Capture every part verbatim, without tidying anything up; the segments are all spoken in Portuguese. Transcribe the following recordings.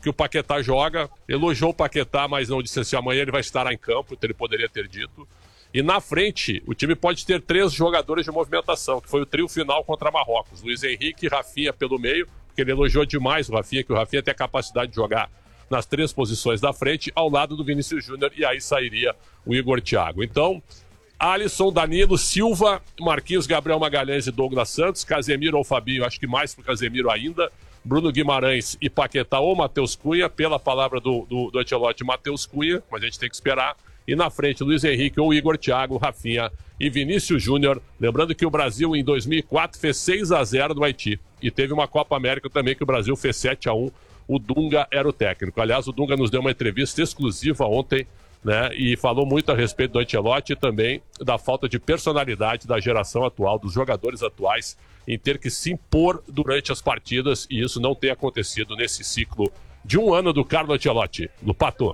que o Paquetá joga, elogiou o Paquetá, mas não disse assim, amanhã ele vai estar em campo, então ele poderia ter dito. E na frente, o time pode ter três jogadores de movimentação, que foi o trio final contra Marrocos. Luiz Henrique e Rafinha pelo meio, porque ele elogiou demais o Rafinha, que o Rafinha tem a capacidade de jogar nas três posições da frente, ao lado do Vinícius Júnior, e aí sairia o Igor Thiago. Então, Alisson, Danilo, Silva, Marquinhos, Gabriel Magalhães e Douglas Santos, Casemiro ou Fabinho, acho que mais pro Casemiro ainda, Bruno Guimarães e Paquetá ou Matheus Cunha, pela palavra do, do, do Ancelotti, Matheus Cunha, mas a gente tem que esperar. E na frente, Luiz Henrique ou Igor Thiago, Rafinha e Vinícius Júnior. Lembrando que o Brasil, em dois mil e quatro, fez seis a zero no Haiti. E teve uma Copa América também que o Brasil fez sete a um. O Dunga era o técnico. Aliás, o Dunga nos deu uma entrevista exclusiva ontem, né? E falou muito a respeito do Ancelotti e também da falta de personalidade da geração atual, dos jogadores atuais, em ter que se impor durante as partidas. E isso não tem acontecido nesse ciclo de um ano do Carlo Ancelotti. Lupato.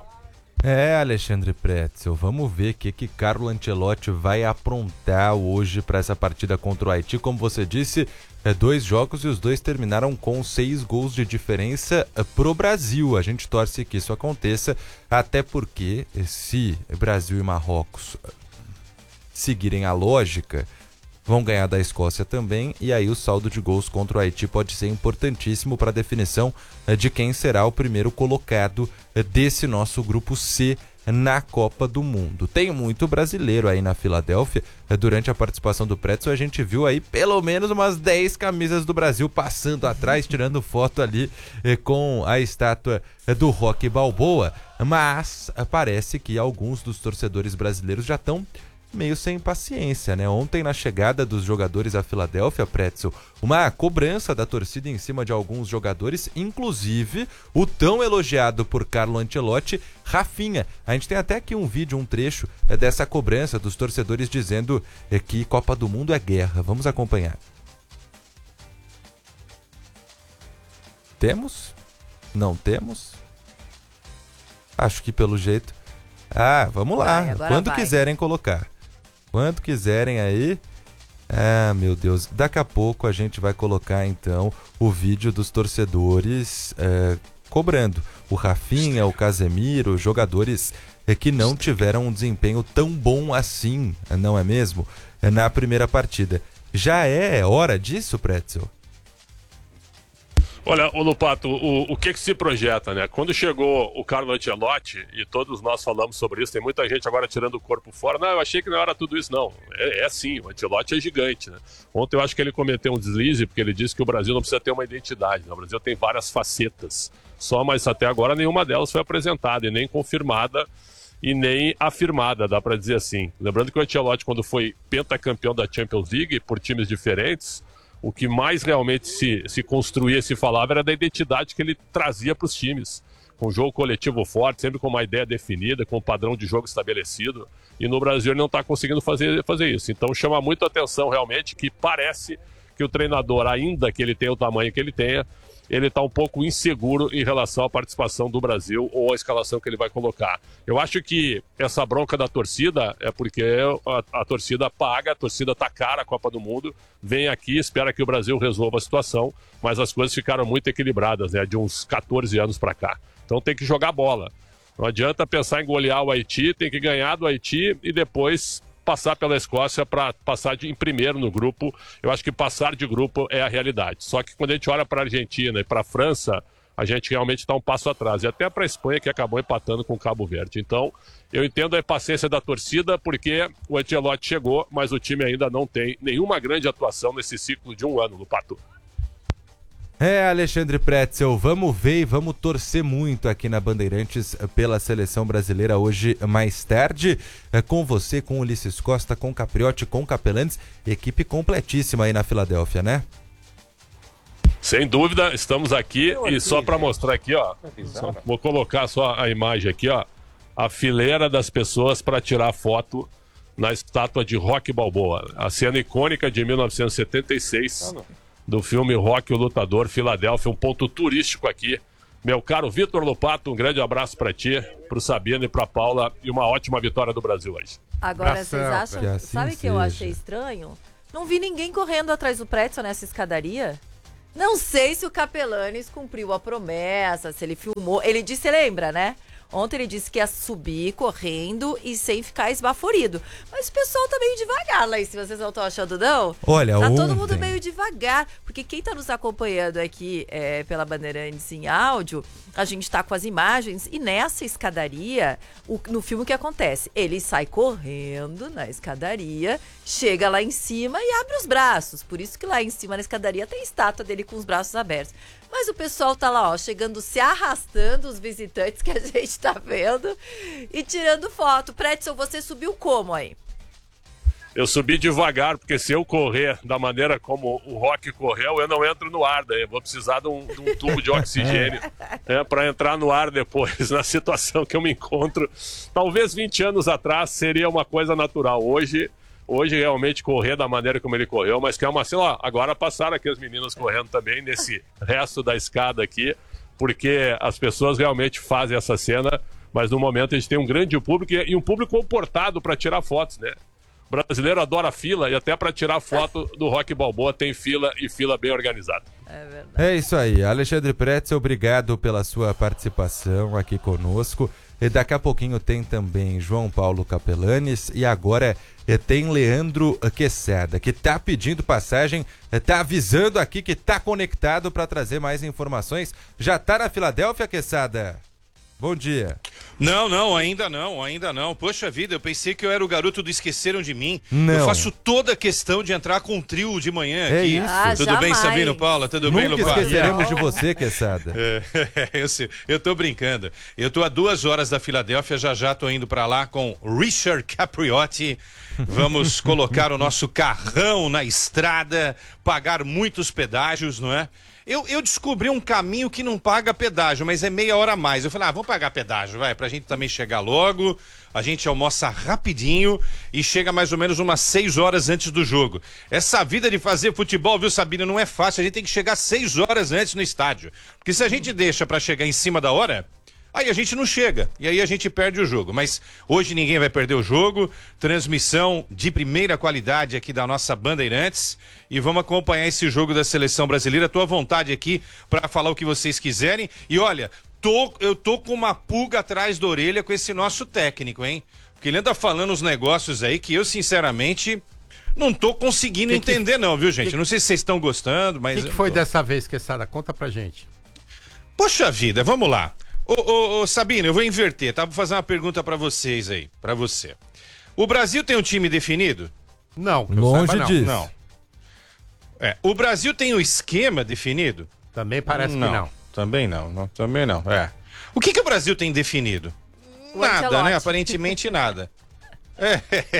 É, Alexandre Pretzel, vamos ver o que, que Carlo Ancelotti vai aprontar hoje para essa partida contra o Haiti. Como você disse, é dois jogos e os dois terminaram com seis gols de diferença pro Brasil. A gente torce que isso aconteça, até porque se Brasil e Marrocos seguirem a lógica, vão ganhar da Escócia também, e aí o saldo de gols contra o Haiti pode ser importantíssimo para a definição de quem será o primeiro colocado desse nosso grupo C na Copa do Mundo. Tem muito brasileiro aí na Filadélfia. Durante a participação do Pretzel, a gente viu aí pelo menos umas dez camisas do Brasil passando atrás, tirando foto ali com a estátua do Rocky Balboa, mas parece que alguns dos torcedores brasileiros já estão meio sem paciência, né? Ontem, na chegada dos jogadores à Filadélfia, Pretzel, uma cobrança da torcida em cima de alguns jogadores, inclusive o tão elogiado por Carlo Ancelotti, Rafinha. A gente tem até aqui um vídeo, um trecho é, dessa cobrança dos torcedores dizendo é, que Copa do Mundo é guerra. Vamos acompanhar. Temos? Não temos? Acho que pelo jeito... Ah, vamos lá. Vai, quando vai. quiserem colocar. Quando quiserem aí. Ah, meu Deus. Daqui a pouco a gente vai colocar, então, o vídeo dos torcedores é, cobrando. O Rafinha, o Casemiro, jogadores é, que não tiveram um desempenho tão bom assim, não é mesmo? É, na primeira partida. Já é hora disso, Pretzel? Olha, o Lupato, o, o que que se projeta, né? Quando chegou o Carlo Ancelotti, e todos nós falamos sobre isso, tem muita gente agora tirando o corpo fora. Não, eu achei que não era tudo isso, não. É, é sim, o Ancelotti é gigante, né? Ontem eu acho que ele cometeu um deslize, porque ele disse que o Brasil não precisa ter uma identidade, né? O Brasil tem várias facetas, só, mas até agora nenhuma delas foi apresentada, e nem confirmada, e nem afirmada, dá pra dizer assim. Lembrando que o Ancelotti, quando foi pentacampeão da Champions League, por times diferentes, o que mais realmente se, se construía, se falava, era da identidade que ele trazia para os times. Com um jogo coletivo forte, sempre com uma ideia definida, com um padrão de jogo estabelecido. E no Brasil ele não está conseguindo fazer, fazer isso. Então chama muito a atenção realmente que parece que o treinador, ainda que ele tenha o tamanho que ele tenha, ele está um pouco inseguro em relação à participação do Brasil ou à escalação que ele vai colocar. Eu acho que essa bronca da torcida é porque a, a torcida paga, a torcida está cara a Copa do Mundo, vem aqui, espera que o Brasil resolva a situação, mas as coisas ficaram muito equilibradas, né, de uns catorze anos para cá. Então tem que jogar bola. Não adianta pensar em golear o Haiti, tem que ganhar do Haiti e depois passar pela Escócia para passar de, em primeiro no grupo. Eu acho que passar de grupo é a realidade. Só que quando a gente olha para a Argentina e para a França, a gente realmente está um passo atrás. E até para a Espanha, que acabou empatando com o Cabo Verde. Então, eu entendo a impaciência da torcida, porque o Ancelotti chegou, mas o time ainda não tem nenhuma grande atuação nesse ciclo de um ano no Pato. É, Alexandre Pretzel, vamos ver e vamos torcer muito aqui na Bandeirantes pela seleção brasileira hoje mais tarde, é, com você, com Ulisses Costa, com Capriotti, com Capelantes, equipe completíssima aí na Filadélfia, né? Sem dúvida, estamos aqui e só para mostrar aqui, ó, só, vou colocar só a imagem aqui, ó, a fileira das pessoas para tirar foto na estátua de Rocky Balboa, a cena icônica de mil novecentos e setenta e seis, do filme Rocky, o Lutador, Filadélfia, um ponto turístico aqui. Meu caro Vitor Lupato, um grande abraço para ti, pro Sabino e pra Paula, e uma ótima vitória do Brasil hoje. Agora, vocês acham, que assim sabe o que eu achei estranho? Não vi ninguém correndo atrás do Pretzel nessa escadaria. Não sei se o Capelanes cumpriu a promessa, se ele filmou. Ele disse, lembra, né? Ontem ele disse que ia subir correndo e sem ficar esbaforido. Mas o pessoal tá meio devagar lá em cima, vocês não estão achando, não? Olha, Tá ontem... todo mundo meio devagar. Porque quem tá nos acompanhando aqui é, pela Bandeirantes em áudio, a gente tá com as imagens e nessa escadaria, o, no filme o que acontece? Ele sai correndo na escadaria, chega lá em cima e abre os braços. Por isso que lá em cima na escadaria tem estátua dele com os braços abertos. Mas o pessoal tá lá, ó, chegando, se arrastando, os visitantes que a gente tá vendo e tirando foto. Pretzel, você subiu como aí? Eu subi devagar, porque se eu correr da maneira como o Rock correu, eu não entro no ar daí. Eu vou precisar de um, de um tubo de oxigênio né, para entrar no ar depois, na situação que eu me encontro. Talvez vinte anos atrás seria uma coisa natural. Hoje... Hoje, realmente, correr da maneira como ele correu, mas que é uma assim, ó, agora passaram aqui as meninas correndo também nesse resto da escada aqui, porque as pessoas realmente fazem essa cena, mas no momento a gente tem um grande público e um público comportado para tirar fotos, né? O brasileiro adora fila e até para tirar foto do Rock Balboa tem fila e fila bem organizada. É verdade. É isso aí. Alexandre Pretzel, obrigado pela sua participação aqui conosco. E daqui a pouquinho tem também João Paulo Capelanes e agora é, tem Leandro Quesada, que tá pedindo passagem, é, tá avisando aqui que tá conectado para trazer mais informações. Já tá na Filadélfia, Quesada? Bom dia. Não, não, ainda não, ainda não. Poxa vida, eu pensei que eu era o garoto do Esqueceram de Mim. Não. Eu faço toda a questão de entrar com um trio de manhã É aqui. isso. Ah, Tudo bem, jamais. Sabino Paula? Tudo Nunca bem, Lupa? esqueceremos de você, Quesada. É, eu, sei, eu tô brincando. Eu tô a duas horas da Filadélfia, já já tô indo pra lá com Richard Capriotti. Vamos colocar o nosso carrão na estrada, pagar muitos pedágios, não é? Eu, eu descobri um caminho que não paga pedágio, mas é meia hora a mais. Eu falei, ah, vamos pagar pedágio, vai, pra gente também chegar logo. A gente almoça rapidinho e chega mais ou menos umas seis horas antes do jogo. Essa vida de fazer futebol, viu, Sabina, não é fácil. A gente tem que chegar seis horas antes no estádio. Porque se a gente deixa pra chegar em cima da hora, aí a gente não chega, e aí a gente perde o jogo. Mas hoje ninguém vai perder o jogo, transmissão de primeira qualidade aqui da nossa Bandeirantes, e vamos acompanhar esse jogo da Seleção Brasileira. Tô à vontade aqui para falar o que vocês quiserem, e olha, tô, eu tô com uma pulga atrás da orelha com esse nosso técnico, hein? Porque ele anda falando uns negócios aí que eu, sinceramente, não tô conseguindo que que... entender não, viu, gente? Que... Não sei se vocês estão gostando, mas... O que, que foi dessa vez, Quesada? Conta pra gente. Poxa vida, vamos lá. Ô, ô, ô, Sabina, eu vou inverter, tá? Vou fazer uma pergunta pra vocês aí, pra você. O Brasil tem um time definido? Não, que eu Longe saiba, não. disso. Não. É, o Brasil tem um esquema definido? Também parece não, que não. Também não, não, também não, é. O que que o Brasil tem definido? O Nada, Ancelotti. né? Aparentemente nada. É,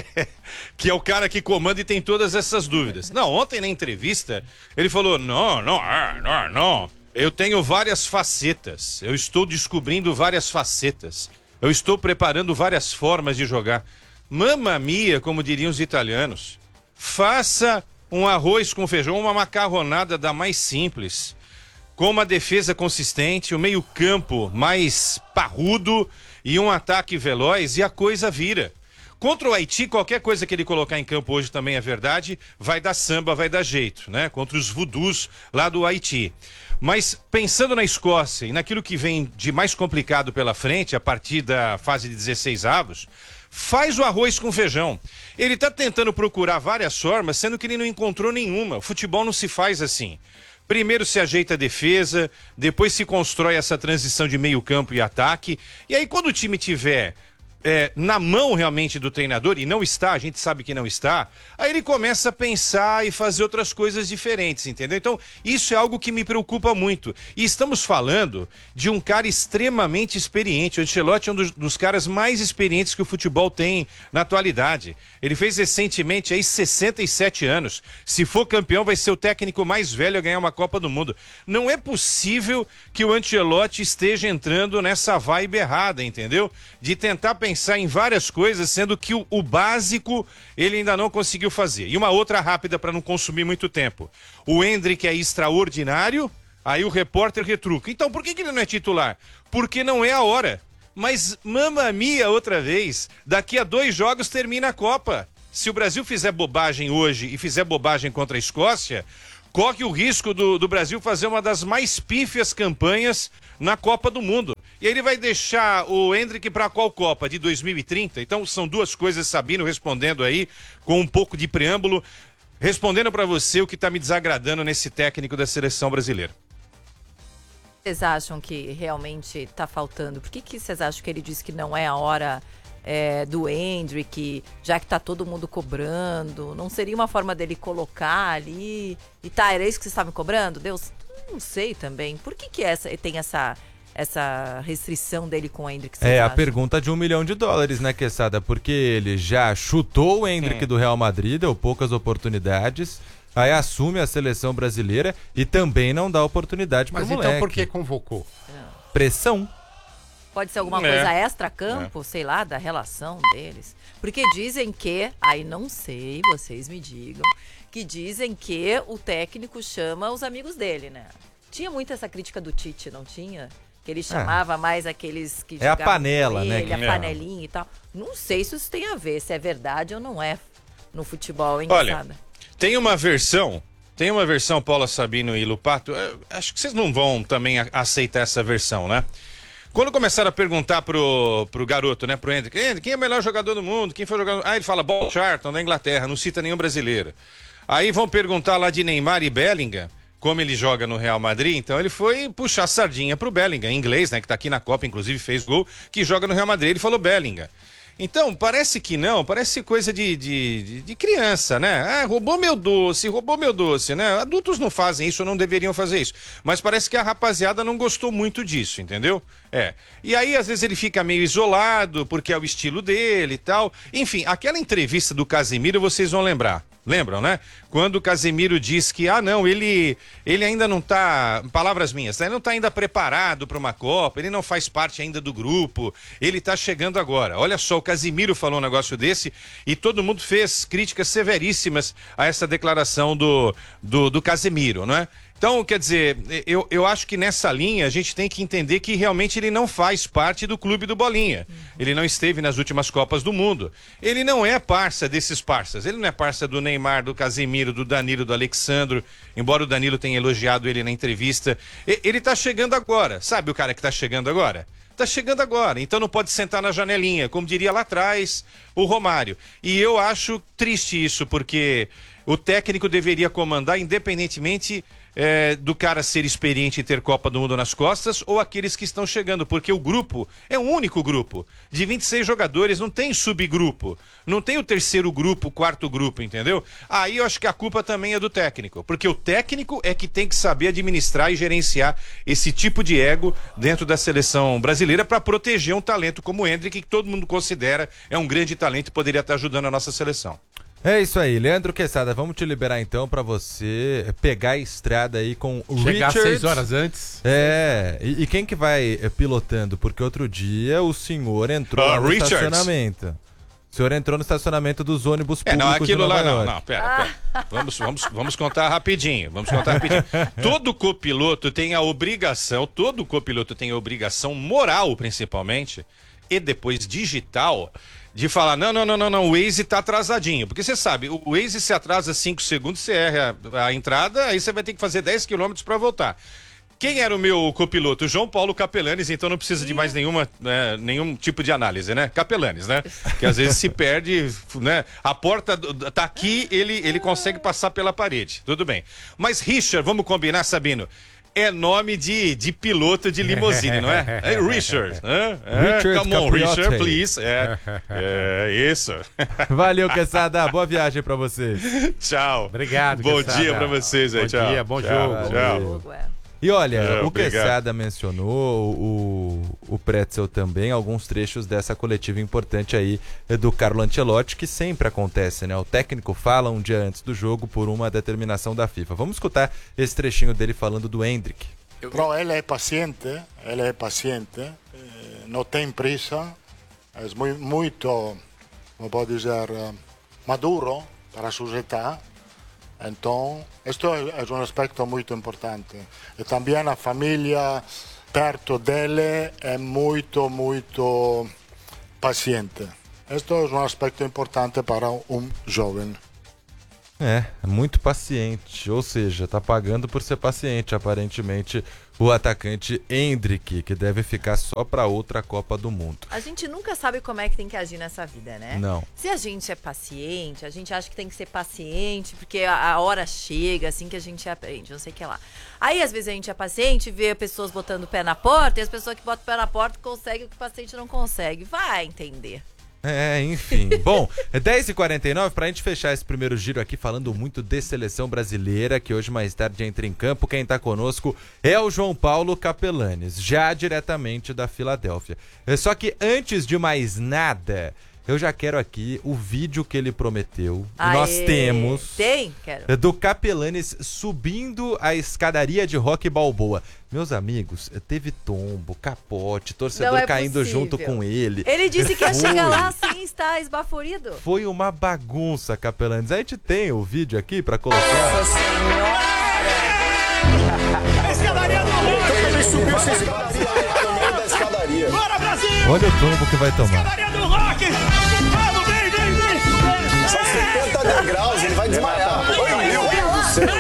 que é o cara que comanda e tem todas essas dúvidas. Não, ontem na entrevista, ele falou, não, não, não, não. Eu tenho várias facetas, eu estou descobrindo várias facetas, eu estou preparando várias formas de jogar. Mamma mia, como diriam os italianos, faça um arroz com feijão, uma macarronada da mais simples, com uma defesa consistente, o meio-campo mais parrudo e um ataque veloz e a coisa vira. Contra o Haiti, qualquer coisa que ele colocar em campo hoje também é verdade, vai dar samba, vai dar jeito, né? Contra os voodoos lá do Haiti. Mas pensando na Escócia e naquilo que vem de mais complicado pela frente, a partir da fase de dezesseis avos, faz o arroz com feijão. Ele tá tentando procurar várias formas, sendo que ele não encontrou nenhuma. O futebol não se faz assim. Primeiro se ajeita a defesa, depois se constrói essa transição de meio campo e ataque, e aí quando o time tiver... É, na mão realmente do treinador, e não está, a gente sabe que não está, aí ele começa a pensar e fazer outras coisas diferentes, entendeu? Então, isso é algo que me preocupa muito. E estamos falando de um cara extremamente experiente. O Ancelotti é um dos, dos caras mais experientes que o futebol tem na atualidade. Ele fez recentemente aí sessenta e sete anos. Se for campeão, vai ser o técnico mais velho a ganhar uma Copa do Mundo. Não é possível que o Ancelotti esteja entrando nessa vibe errada, entendeu? De tentar pensar pensar em várias coisas, sendo que o, o básico ele ainda não conseguiu fazer. E uma outra rápida para não consumir muito tempo. O Endrick é extraordinário, aí o repórter retruca. Então por que, que ele não é titular? Porque não é a hora. Mas, mamma mia, outra vez, daqui a dois jogos termina a Copa. Se o Brasil fizer bobagem hoje e fizer bobagem contra a Escócia, corre o risco do, do Brasil fazer uma das mais pífias campanhas na Copa do Mundo. E aí ele vai deixar o Endrick para qual Copa? De dois mil e trinta? Então são duas coisas, Sabino respondendo aí com um pouco de preâmbulo, respondendo para você o que está me desagradando nesse técnico da seleção brasileira. Vocês acham que realmente está faltando? Por que, que vocês acham que ele disse que não é a hora é, do Endrick, já que está todo mundo cobrando? Não seria uma forma dele colocar ali? E tá, era isso que vocês estavam cobrando? Deus, não sei também. Por que, que essa, tem essa... essa restrição dele com o Endrick? É acham? a pergunta de um milhão de dólares, né, Quesada? Porque ele já chutou o Endrick hum. do Real Madrid, deu poucas oportunidades, aí assume a seleção brasileira e também não dá oportunidade para o moleque. Mas então por que convocou? Pressão. Pode ser alguma é. coisa extra-campo, é. sei lá, da relação deles. Porque dizem que, aí não sei, vocês me digam, que dizem que o técnico chama os amigos dele, né? Tinha muito essa crítica do Tite, não tinha? Que ele chamava ah. mais aqueles que é a panela, com ele, né? a é. panelinha e tal. Não sei se isso tem a ver, se é verdade ou não é no futebol, hein, Olha, Quesada? tem uma versão, tem uma versão, Paula Sabino e Lupato, acho que vocês não vão também aceitar essa versão, né? Quando começaram a perguntar pro, pro garoto, né, pro Endrick, quem é o melhor jogador do mundo? Quem foi jogador? Ah, ele fala Bob Charlton, da Inglaterra, não cita nenhum brasileiro. Aí vão perguntar lá de Neymar e Bellingham, como ele joga no Real Madrid, então ele foi puxar a sardinha pro Bellingham, em inglês, né, que tá aqui na Copa, inclusive fez gol, que joga no Real Madrid, ele falou Bellingham. Então, parece que não, parece coisa de, de, de criança, né? Ah, roubou meu doce, roubou meu doce, né? Adultos não fazem isso, não deveriam fazer isso. Mas parece que a rapaziada não gostou muito disso, entendeu? É. E aí, às vezes, ele fica meio isolado, porque é o estilo dele e tal. Enfim, aquela entrevista do Casemiro, vocês vão lembrar. Lembram, né? Quando o Casemiro diz que, ah, não, ele, ele ainda não tá, palavras minhas, ele não tá ainda preparado para uma Copa, ele não faz parte ainda do grupo, ele tá chegando agora. Olha só, o Casemiro falou um negócio desse e todo mundo fez críticas severíssimas a essa declaração do, do, do Casemiro, não é? Então, quer dizer, eu, eu acho que nessa linha a gente tem que entender que realmente ele não faz parte do clube do Bolinha. Ele não esteve nas últimas Copas do Mundo. Ele não é parça desses parças. Ele não é parça do Neymar, do Casemiro, do Danilo, do Alexandro, embora o Danilo tenha elogiado ele na entrevista. Ele tá chegando agora. Sabe o cara que tá chegando agora? Tá chegando agora, então não pode sentar na janelinha, como diria lá atrás o Romário. E eu acho triste isso, porque o técnico deveria comandar independentemente É, do cara ser experiente e ter Copa do Mundo nas costas ou aqueles que estão chegando, porque o grupo é um único grupo, de vinte e seis jogadores, não tem subgrupo, não tem o terceiro grupo, o quarto grupo, entendeu? Aí eu acho que a culpa também é do técnico, porque o técnico é que tem que saber administrar e gerenciar esse tipo de ego dentro da seleção brasileira para proteger um talento como o Endrick, que todo mundo considera é um grande talento e poderia estar ajudando a nossa seleção. É isso aí, Leandro Quesada, vamos te liberar então pra você pegar a estrada aí com o Chegar Richard. seis horas antes. É, e, e quem que vai pilotando? Porque outro dia o senhor entrou uh, lá no Richards. estacionamento. O senhor entrou no estacionamento dos ônibus públicos. É, não, aquilo de Nova lá, York. não, não, pera, pera. Vamos, vamos, vamos contar rapidinho, vamos contar rapidinho. Todo copiloto tem a obrigação, todo copiloto tem a obrigação moral, principalmente, e depois digital, de falar, não, não, não, não, não, o Waze tá atrasadinho. Porque você sabe, o Waze se atrasa cinco segundos, você erra a, a entrada, aí você vai ter que fazer dez quilômetros para voltar. Quem era o meu copiloto? João Paulo Capelanes, então não precisa de mais nenhuma, né, nenhum tipo de análise, né? Capelanes, né? Que às vezes se perde, né? A porta tá aqui, ele, ele consegue passar pela parede, tudo bem. Mas Richard, vamos combinar, Sabino? É nome de, de piloto de limusine, não é? É Richard. É, é, Richard come on, Capriotti. Richard, please. É, é isso. Valeu, Quesada. Boa viagem pra vocês. Tchau. Obrigado, Bom Quesada. dia pra vocês aí. Bom Tchau. dia, bom tchau, jogo. Tchau. Jogo, é. E olha, É, o obrigado. Quesada mencionou, o, o Pretzel também, alguns trechos dessa coletiva importante aí do Carlo Ancelotti, que sempre acontece, né? O técnico fala um dia antes do jogo por uma determinação da FIFA. Vamos escutar esse trechinho dele falando do Endrick. Però ele é paciente, ele é paciente, eh, não tem pressa, é muito, muito, como pode dizer, eh, maduro para a sua idade. Então, isto é um aspecto muito importante. E também a família perto dele é muito, muito paciente. Isto é um aspecto importante para um jovem. É, muito paciente, ou seja, tá pagando por ser paciente, aparentemente, o atacante Endrick, que deve ficar só pra outra Copa do Mundo. A gente nunca sabe como é que tem que agir nessa vida, né? Não. Se a gente é paciente, a gente acha que tem que ser paciente, porque a, a hora chega, assim que a gente aprende, não sei o que lá. Aí, às vezes, a gente é paciente, vê pessoas botando o pé na porta, e as pessoas que botam o pé na porta conseguem o que o paciente não consegue. Vai entender. É, enfim. Bom, é dez e quarenta e nove, pra gente fechar esse primeiro giro aqui falando muito de seleção brasileira, que hoje mais tarde entra em campo. Quem tá conosco é o João Paulo Capelanes, já diretamente da Filadélfia. Só que antes de mais nada, eu já quero aqui o vídeo que ele prometeu. Aê, nós temos. Tem? Quero. Do Capelanes subindo a escadaria de Rock Balboa. Meus amigos, teve tombo, capote, torcedor é caindo possível. junto com ele. Ele disse que ia Foi. chegar lá sem estar esbaforido. Foi uma bagunça, Capelanes. A gente tem o vídeo aqui pra colocar. Bora, Brasil! Olha o tombo que vai tomar. Escadaria do rock! Vamos, vem, vem, vem! São setenta degraus, ele vai desmaiar. Oi, meu Deus do céu.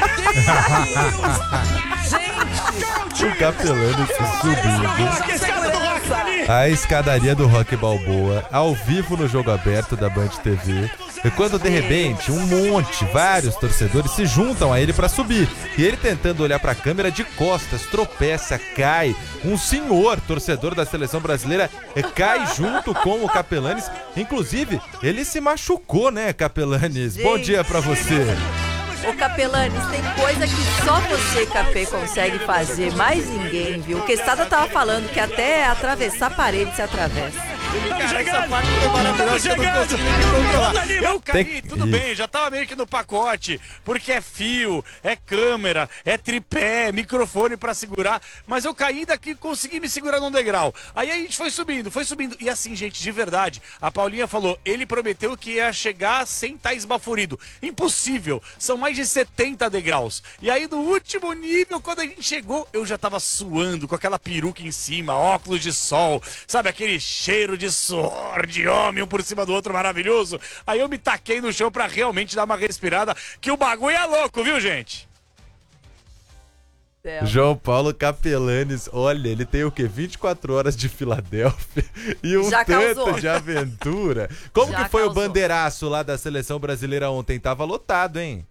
O Capelanes subindo A escada do rock tá ali! a escadaria do Rock Balboa, ao vivo no jogo aberto da Band T V. E quando de repente um monte, vários torcedores se juntam a ele pra subir. E ele tentando olhar pra câmera de costas, tropeça, cai. Um senhor, torcedor da seleção brasileira, cai junto com o Capelanes. Inclusive, ele se machucou, né, Capelanes? Bom Gente. dia pra você. Ô Capelanes, tem coisa que só você, Capê, consegue fazer, mais ninguém, viu? O Questada tava falando que até atravessar a parede se atravessa. Estamos chegando! Estamos chegando! Eu caí, Tem- tudo bem, já tava meio que no pacote, porque é fio, é câmera, é tripé, microfone pra segurar, mas eu caí daqui e consegui me segurar num degrau. Aí a gente foi subindo, foi subindo, e assim, gente, de verdade, a Paulinha falou, ele prometeu que ia chegar sem estar esbaforido. Impossível, são mais de setenta degraus. E aí no último nível, quando a gente chegou, eu já tava suando, com aquela peruca em cima, óculos de sol, sabe, aquele cheiro de suor de homem, um por cima do outro maravilhoso. Aí eu me taquei no chão pra realmente dar uma respirada, que o bagulho é louco, viu, gente? João Paulo Capelanes, olha, ele tem o quê? vinte e quatro horas de Filadélfia e um Já tanto causou. de aventura. Como Já que foi o causou. bandeiraço lá da seleção brasileira ontem? Tava lotado, hein?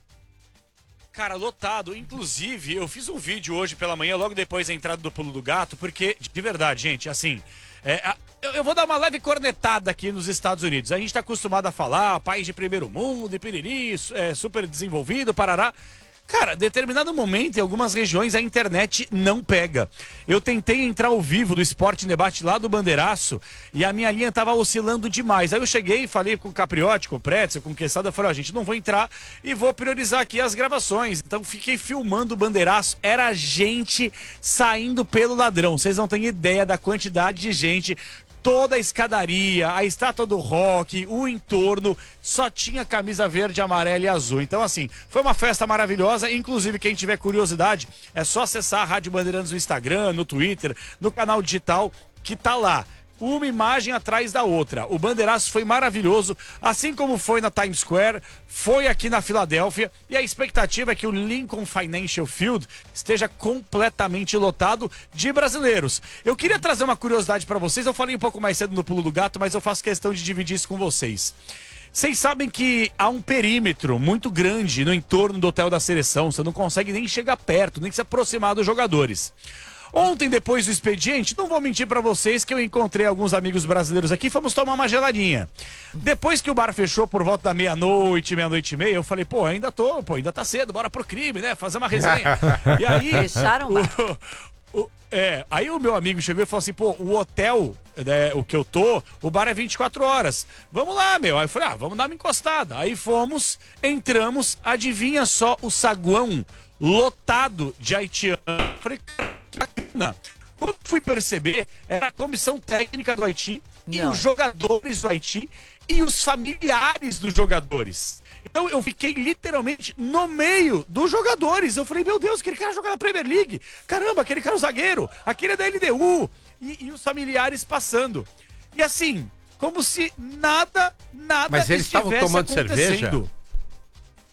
Cara, lotado. Inclusive, eu fiz um vídeo hoje pela manhã, logo depois da entrada do Pulo do Gato, porque, de verdade, gente, assim, é, a- eu, eu vou dar uma leve cornetada aqui nos Estados Unidos. A gente tá acostumado a falar, país de primeiro mundo, e piriri, é, super desenvolvido, parará. Cara, determinado momento, em algumas regiões, a internet não pega. Eu tentei entrar ao vivo do Esporte em Debate lá do Bandeiraço e a minha linha tava oscilando demais. Aí eu cheguei e falei com o Capriotti, com o Pretzel, com o Quesada, eu falei, ó, gente, não vou entrar e vou priorizar aqui as gravações. Então fiquei filmando o Bandeiraço, era gente saindo pelo ladrão. Vocês não têm ideia da quantidade de gente. Toda a escadaria, a estátua do rock, o entorno, só tinha camisa verde, amarela e azul. Então, assim, foi uma festa maravilhosa. Inclusive, quem tiver curiosidade, é só acessar a Rádio Bandeirantes no Instagram, no Twitter, no canal digital, que tá lá. Uma imagem atrás da outra. O bandeiraço foi maravilhoso, assim como foi na Times Square, foi aqui na Filadélfia, e a expectativa é que o Lincoln Financial Field esteja completamente lotado de brasileiros. Eu queria trazer uma curiosidade para vocês, eu falei um pouco mais cedo no Pulo do Gato, mas eu faço questão de dividir isso com vocês. Vocês sabem que há um perímetro muito grande no entorno do hotel da seleção, você não consegue nem chegar perto, nem se aproximar dos jogadores. Ontem, depois do expediente, não vou mentir pra vocês que eu encontrei alguns amigos brasileiros aqui, fomos tomar uma geladinha. Depois que o bar fechou por volta da meia-noite, meia-noite e meia, eu falei, pô, ainda tô, pô, ainda tá cedo, bora pro crime, né, fazer uma resenha. E aí... Fecharam o bar. o, o, é, aí o meu amigo chegou e falou assim, pô, o hotel, né, o que eu tô, o bar é vinte e quatro horas. Vamos lá, meu. Aí eu falei, ah, vamos dar uma encostada. Aí fomos, entramos, adivinha só o saguão lotado de haitiano. Eu falei, que bacana. Quando fui perceber, era a comissão técnica do Haiti e Não. os jogadores do Haiti e os familiares dos jogadores. Então eu fiquei literalmente no meio dos jogadores. Eu falei, meu Deus, aquele cara joga na Premier League. Caramba, aquele cara é o zagueiro. Aquele é da L D U. E, e os familiares passando. E assim, como se nada, nada Mas eles estavam estivesse tomando cerveja? acontecendo.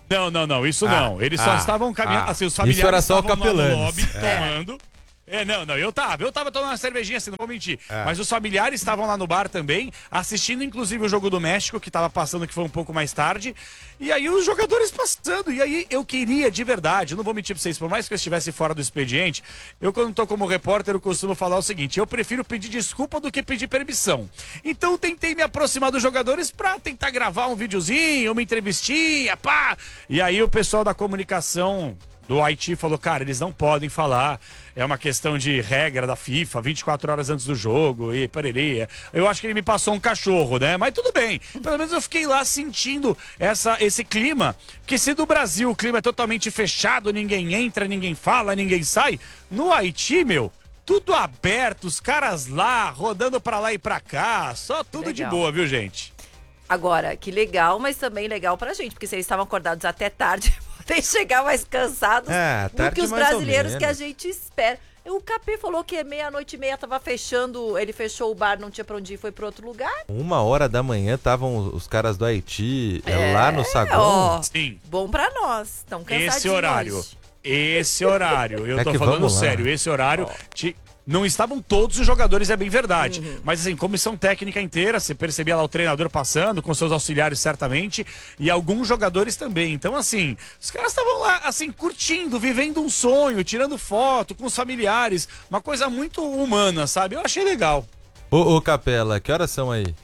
Não, não, não, isso Ah, não. Eles só ah, estavam caminhando, ah. assim, os familiares Isso era só o estavam lá no Capelanes. lobby tomando. É, não, não, eu tava, eu tava tomando uma cervejinha assim, não vou mentir. É. Mas os familiares estavam lá no bar também, assistindo inclusive o jogo do México, que tava passando, que foi um pouco mais tarde. E aí os jogadores passando, e aí eu queria, de verdade, eu não vou mentir pra vocês, por mais que eu estivesse fora do expediente, eu quando tô como repórter, eu costumo falar o seguinte, eu prefiro pedir desculpa do que pedir permissão. Então eu tentei me aproximar dos jogadores pra tentar gravar um videozinho, uma entrevistinha, pá! E aí o pessoal da comunicação do Haiti falou, cara, eles não podem falar, é uma questão de regra da FIFA, vinte e quatro horas antes do jogo, e pareria. Eu acho que ele me passou um cachorro, né? Mas tudo bem, pelo menos eu fiquei lá sentindo essa, esse clima, que se do Brasil o clima é totalmente fechado, ninguém entra, ninguém fala, ninguém sai, no Haiti, meu, tudo aberto, os caras lá, rodando pra lá e pra cá, só tudo de Legal. boa, viu, gente? Agora, que legal, mas também legal pra gente, porque se eles estavam acordados até tarde, podem chegar mais cansados É, do tarde que os mais ou brasileiros que a menos. gente espera. O Capê falou que meia-noite e meia tava fechando, ele fechou o bar, não tinha pra onde ir, foi pro outro lugar. Uma hora da manhã estavam os- os caras do Haiti é, lá no É, saguão. ó, Sim. bom pra nós, tão cansadinhos Esse horário, hoje. esse horário, eu É tô que falando vamos lá. sério, esse horário, te- não estavam todos os jogadores, é bem verdade, mas assim, comissão técnica inteira, você percebia lá o treinador passando, com seus auxiliares certamente, e alguns jogadores também, então assim, os caras estavam lá, assim, curtindo, vivendo um sonho, tirando foto com os familiares, uma coisa muito humana, sabe, eu achei legal. Ô, ô, Capela, que horas são aí?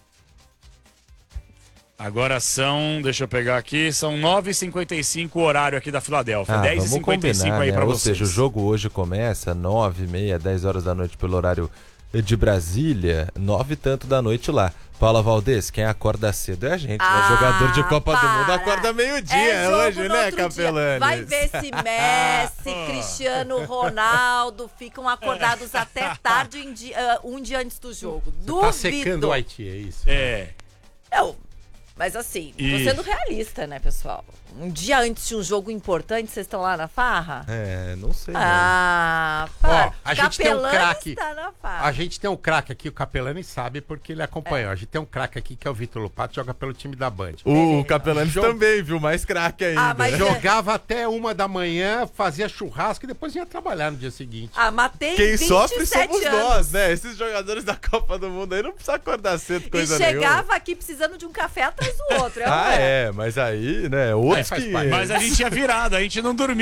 Agora são, deixa eu pegar aqui, são nove e cinquenta e cinco o horário aqui da Filadélfia. Ah, dez e vamos cinquenta e cinco combinar, aí né? pra Ou vocês. seja, o jogo hoje começa nove e meia, dez horas da noite pelo horário de Brasília, nove e tanto da noite lá. Paula Valdez, quem acorda cedo é a gente, Ah, né? Jogador de Copa do Mundo para. acorda meio-dia É jogo hoje, no né, outro dia. Capelanes? Vai ver se Messi, Cristiano Ronaldo ficam acordados até tarde em dia- ah, um dia antes do jogo. Duvido. Tá secando o Haiti, é isso. É. Não, mas assim, tô E- sendo realista, né, pessoal? Um dia antes de um jogo importante, vocês estão lá na farra? É, não sei. não. Ah, para. Ó, a gente tem um Capelanes craque. tá na farra. A gente tem um craque aqui, o Capelani sabe porque ele acompanhou. A gente tem um craque aqui que é o Vitor Lupato, joga pelo time da Band. O Capelanes Jogo- também, viu? Mais craque ainda. Ah, mas- Jogava até uma da manhã, fazia churrasco e depois ia trabalhar no dia seguinte. Ah, matei Quem vinte e sofre sete somos anos. nós, né? Esses jogadores da Copa do Mundo aí não precisa acordar cedo, E coisa chegava nenhuma. aqui precisando de um café atrás do outro. É ou Ah, não é? é, mas aí, né, outros faz que... parte. Mas a gente tinha virado, a gente não dormiu.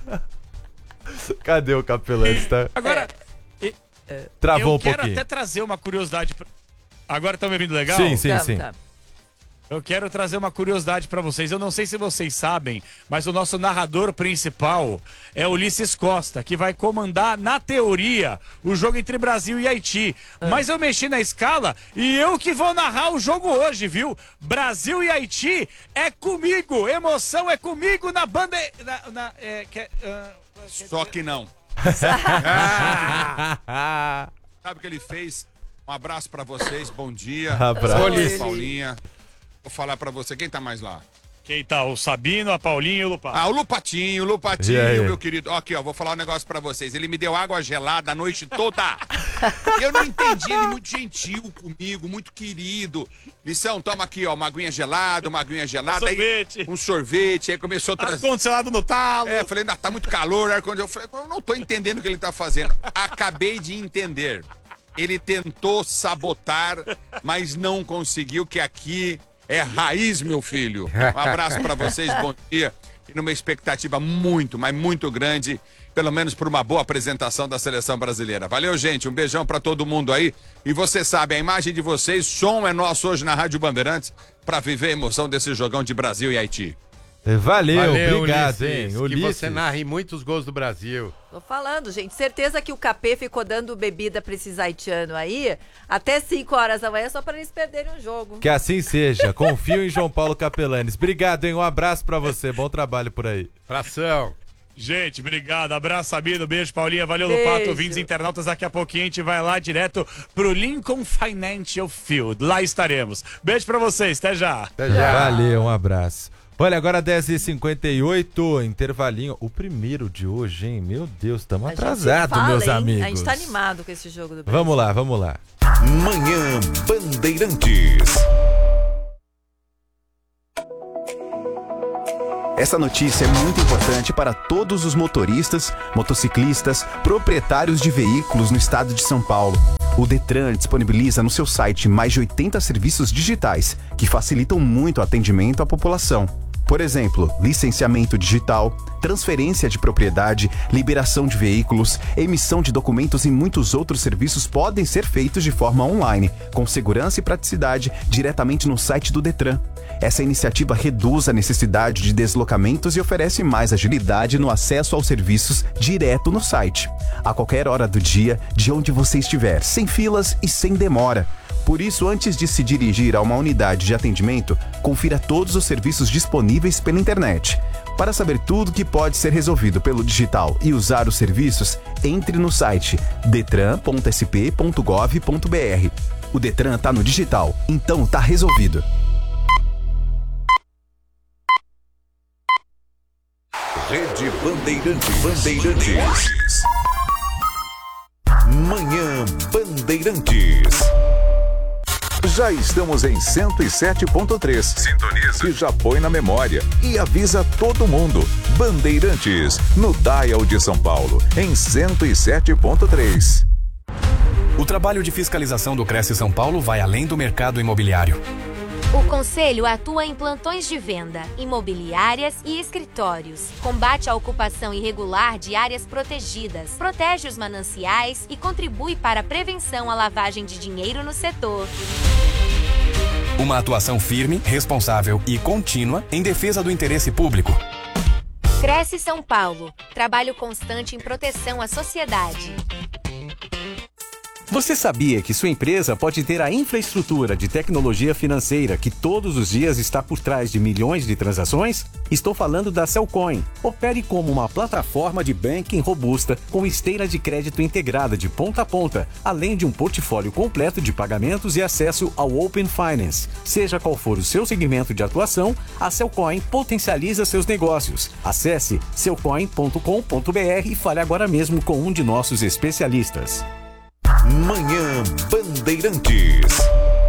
Cadê o Capelanes? Tá... Agora, Travou eu um quero pouquinho. até trazer uma curiosidade. Pra... Agora estão me ouvindo legal? Sim, sim, Tá, sim. tá. Eu quero trazer uma curiosidade pra vocês. Eu não sei se vocês sabem, mas o nosso narrador principal é Ulisses Costa, que vai comandar, na teoria, o jogo entre Brasil e Haiti. Mas eu mexi na escala e eu que vou narrar o jogo hoje, viu? Brasil e Haiti é comigo. Emoção é comigo na banda. Na, na, é, que, ah, Só que não. Sabe o que ele fez? Um abraço pra vocês, bom dia. Abraço. Oi, Paulinha. Vou falar pra você, quem tá mais lá? quem tá? O Sabino, a Paulinha e o Lupato. Ah, o Lupatinho, o E Lupatinho, aí? meu querido. Ó, aqui, ó, vou falar um negócio pra vocês. Ele me deu água gelada a noite toda. Eu não entendi, ele muito gentil comigo, muito querido. Lição, toma aqui, ó, uma aguinha gelada, uma aguinha gelada. Sorvete. Aí, um sorvete, aí começou a trazer... Ar-condicionado no talo. É, eu falei, não, tá muito calor, ar-condicionado. Eu falei, eu não tô entendendo o que ele tá fazendo. Acabei de entender. Ele tentou sabotar, mas não conseguiu, que aqui é raiz, meu filho. Um abraço pra vocês, bom dia. E numa expectativa muito, mas muito grande, pelo menos por uma boa apresentação da seleção brasileira. Valeu, gente. Um beijão pra todo mundo aí. E você sabe, a imagem de vocês, som é nosso hoje na Rádio Bandeirantes, pra viver a emoção desse jogão de Brasil e Haiti. Valeu, obrigado, Ulisses, hein? Que Ulisses. você narre muitos gols do Brasil. Tô falando, gente. Certeza que o Capê ficou dando bebida pra esses haitianos aí até cinco horas da manhã só pra eles perderem o jogo. Que assim seja. Confio em João Paulo Capelanes. Obrigado, hein? Um abraço pra você. Bom trabalho por aí. Abração. Gente, obrigado. Abraço, Sabino. Beijo, Paulinha. Valeu, Beijo. Lupato. Ouvintes internautas, daqui a pouquinho a gente vai lá direto pro Lincoln Financial Field. Lá estaremos. Beijo pra vocês. Até já. Até já. Valeu, um abraço. Olha, agora dez e cinquenta e oito, intervalinho. O primeiro de hoje, hein? Meu Deus, estamos A gente atrasados, fala, meus hein? amigos. A gente tá animado com esse jogo do Brasil. Vamos lá, vamos lá. Manhã Bandeirantes. Essa notícia é muito importante para todos os motoristas, motociclistas, proprietários de veículos no estado de São Paulo. O Detran disponibiliza no seu site mais de oitenta serviços digitais que facilitam muito o atendimento à população. Por exemplo, licenciamento digital, transferência de propriedade, liberação de veículos, emissão de documentos e muitos outros serviços podem ser feitos de forma online, com segurança e praticidade, diretamente no site do Detran. Essa iniciativa reduz a necessidade de deslocamentos e oferece mais agilidade no acesso aos serviços direto no site, a qualquer hora do dia, de onde você estiver, sem filas e sem demora. Por isso, antes de se dirigir a uma unidade de atendimento, confira todos os serviços disponíveis pela internet. Para saber tudo que pode ser resolvido pelo digital e usar os serviços, entre no site detran ponto s p ponto gov ponto b r. O Detran está no digital, então está resolvido. Rede Bandeirantes. Bandeirantes. Manhã Bandeirantes. Já estamos em cento e sete ponto três. Sintoniza. E já põe na memória. E avisa todo mundo. Bandeirantes, no Dial de São Paulo, em cento e sete ponto três. O trabalho de fiscalização do Cresce São Paulo vai além do mercado imobiliário. O Conselho atua em plantões de venda, imobiliárias e escritórios. Combate a ocupação irregular de áreas protegidas, protege os mananciais e contribui para a prevenção à lavagem de dinheiro no setor. Uma atuação firme, responsável e contínua em defesa do interesse público. Cresce São Paulo. Trabalho constante em proteção à sociedade. Você sabia que sua empresa pode ter a infraestrutura de tecnologia financeira que todos os dias está por trás de milhões de transações? Estou falando da Cellcoin. Opere como uma plataforma de banking robusta com esteira de crédito integrada de ponta a ponta, além de um portfólio completo de pagamentos e acesso ao Open Finance. Seja qual for o seu segmento de atuação, a Cellcoin potencializa seus negócios. Acesse cellcoin ponto com ponto b r e fale agora mesmo com um de nossos especialistas. Manhã Bandeirantes.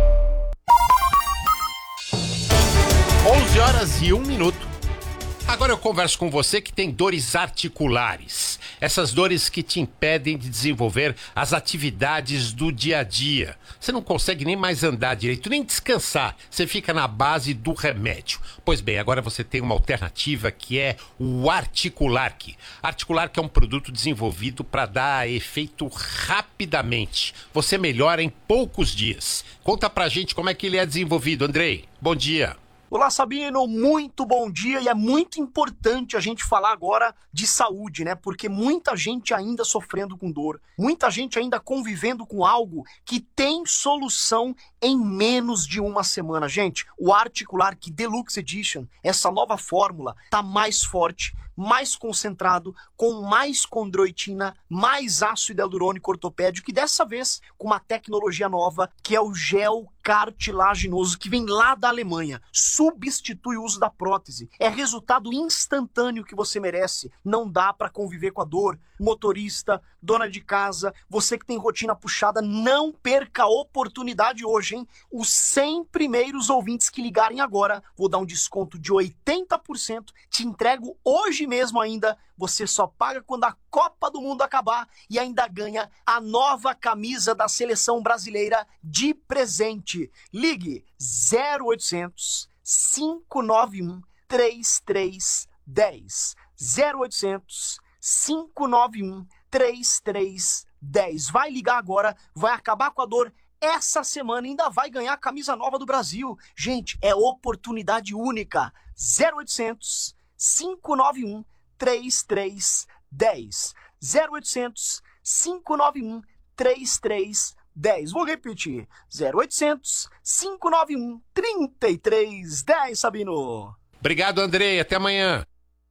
onze horas e um minuto. Agora eu converso com você que tem dores articulares. Essas dores que te impedem de desenvolver as atividades do dia a dia. Você não consegue nem mais andar direito, nem descansar. Você fica na base do remédio. Pois bem, agora você tem uma alternativa que é o Articulark. Articulark é um produto desenvolvido para dar efeito rapidamente. Você melhora em poucos dias. Conta pra gente como é que ele é desenvolvido, Andrei. Bom dia. Olá, Sabino, muito bom dia, e é muito importante a gente falar agora de saúde, né? Porque muita gente ainda sofrendo com dor, muita gente ainda convivendo com algo que tem solução em menos de uma semana. Gente, o Articulark Deluxe Edition, essa nova fórmula, tá mais forte, mais concentrado, com mais condroitina, mais ácido hialurônico ortopédico, e dessa vez com uma tecnologia nova, que é o gel cartilaginoso, que vem lá da Alemanha. Substitui o uso da prótese. É resultado instantâneo que você merece. Não dá para conviver com a dor. Motorista, dona de casa, você que tem rotina puxada, não perca a oportunidade hoje, hein? Os cem primeiros ouvintes que ligarem agora, vou dar um desconto de oitenta por cento, te entrego hoje mesmo ainda. Você só paga quando a Copa do Mundo acabar e ainda ganha a nova camisa da seleção brasileira de presente. Ligue zero oitocentos, cinco nove um, três três um zero. zero oitocentos, cinco nove um, três três um zero. Vai ligar agora, vai acabar com a dor essa semana e ainda vai ganhar a camisa nova do Brasil. Gente, é oportunidade única. zero oitocentos, cinco nove um, três três um zero. zero oitocentos, cinco nove um, três três um zero. Vou repetir. zero oitocentos, cinco nove um, três três um zero, Sabino. Obrigado, Andrei. Até amanhã.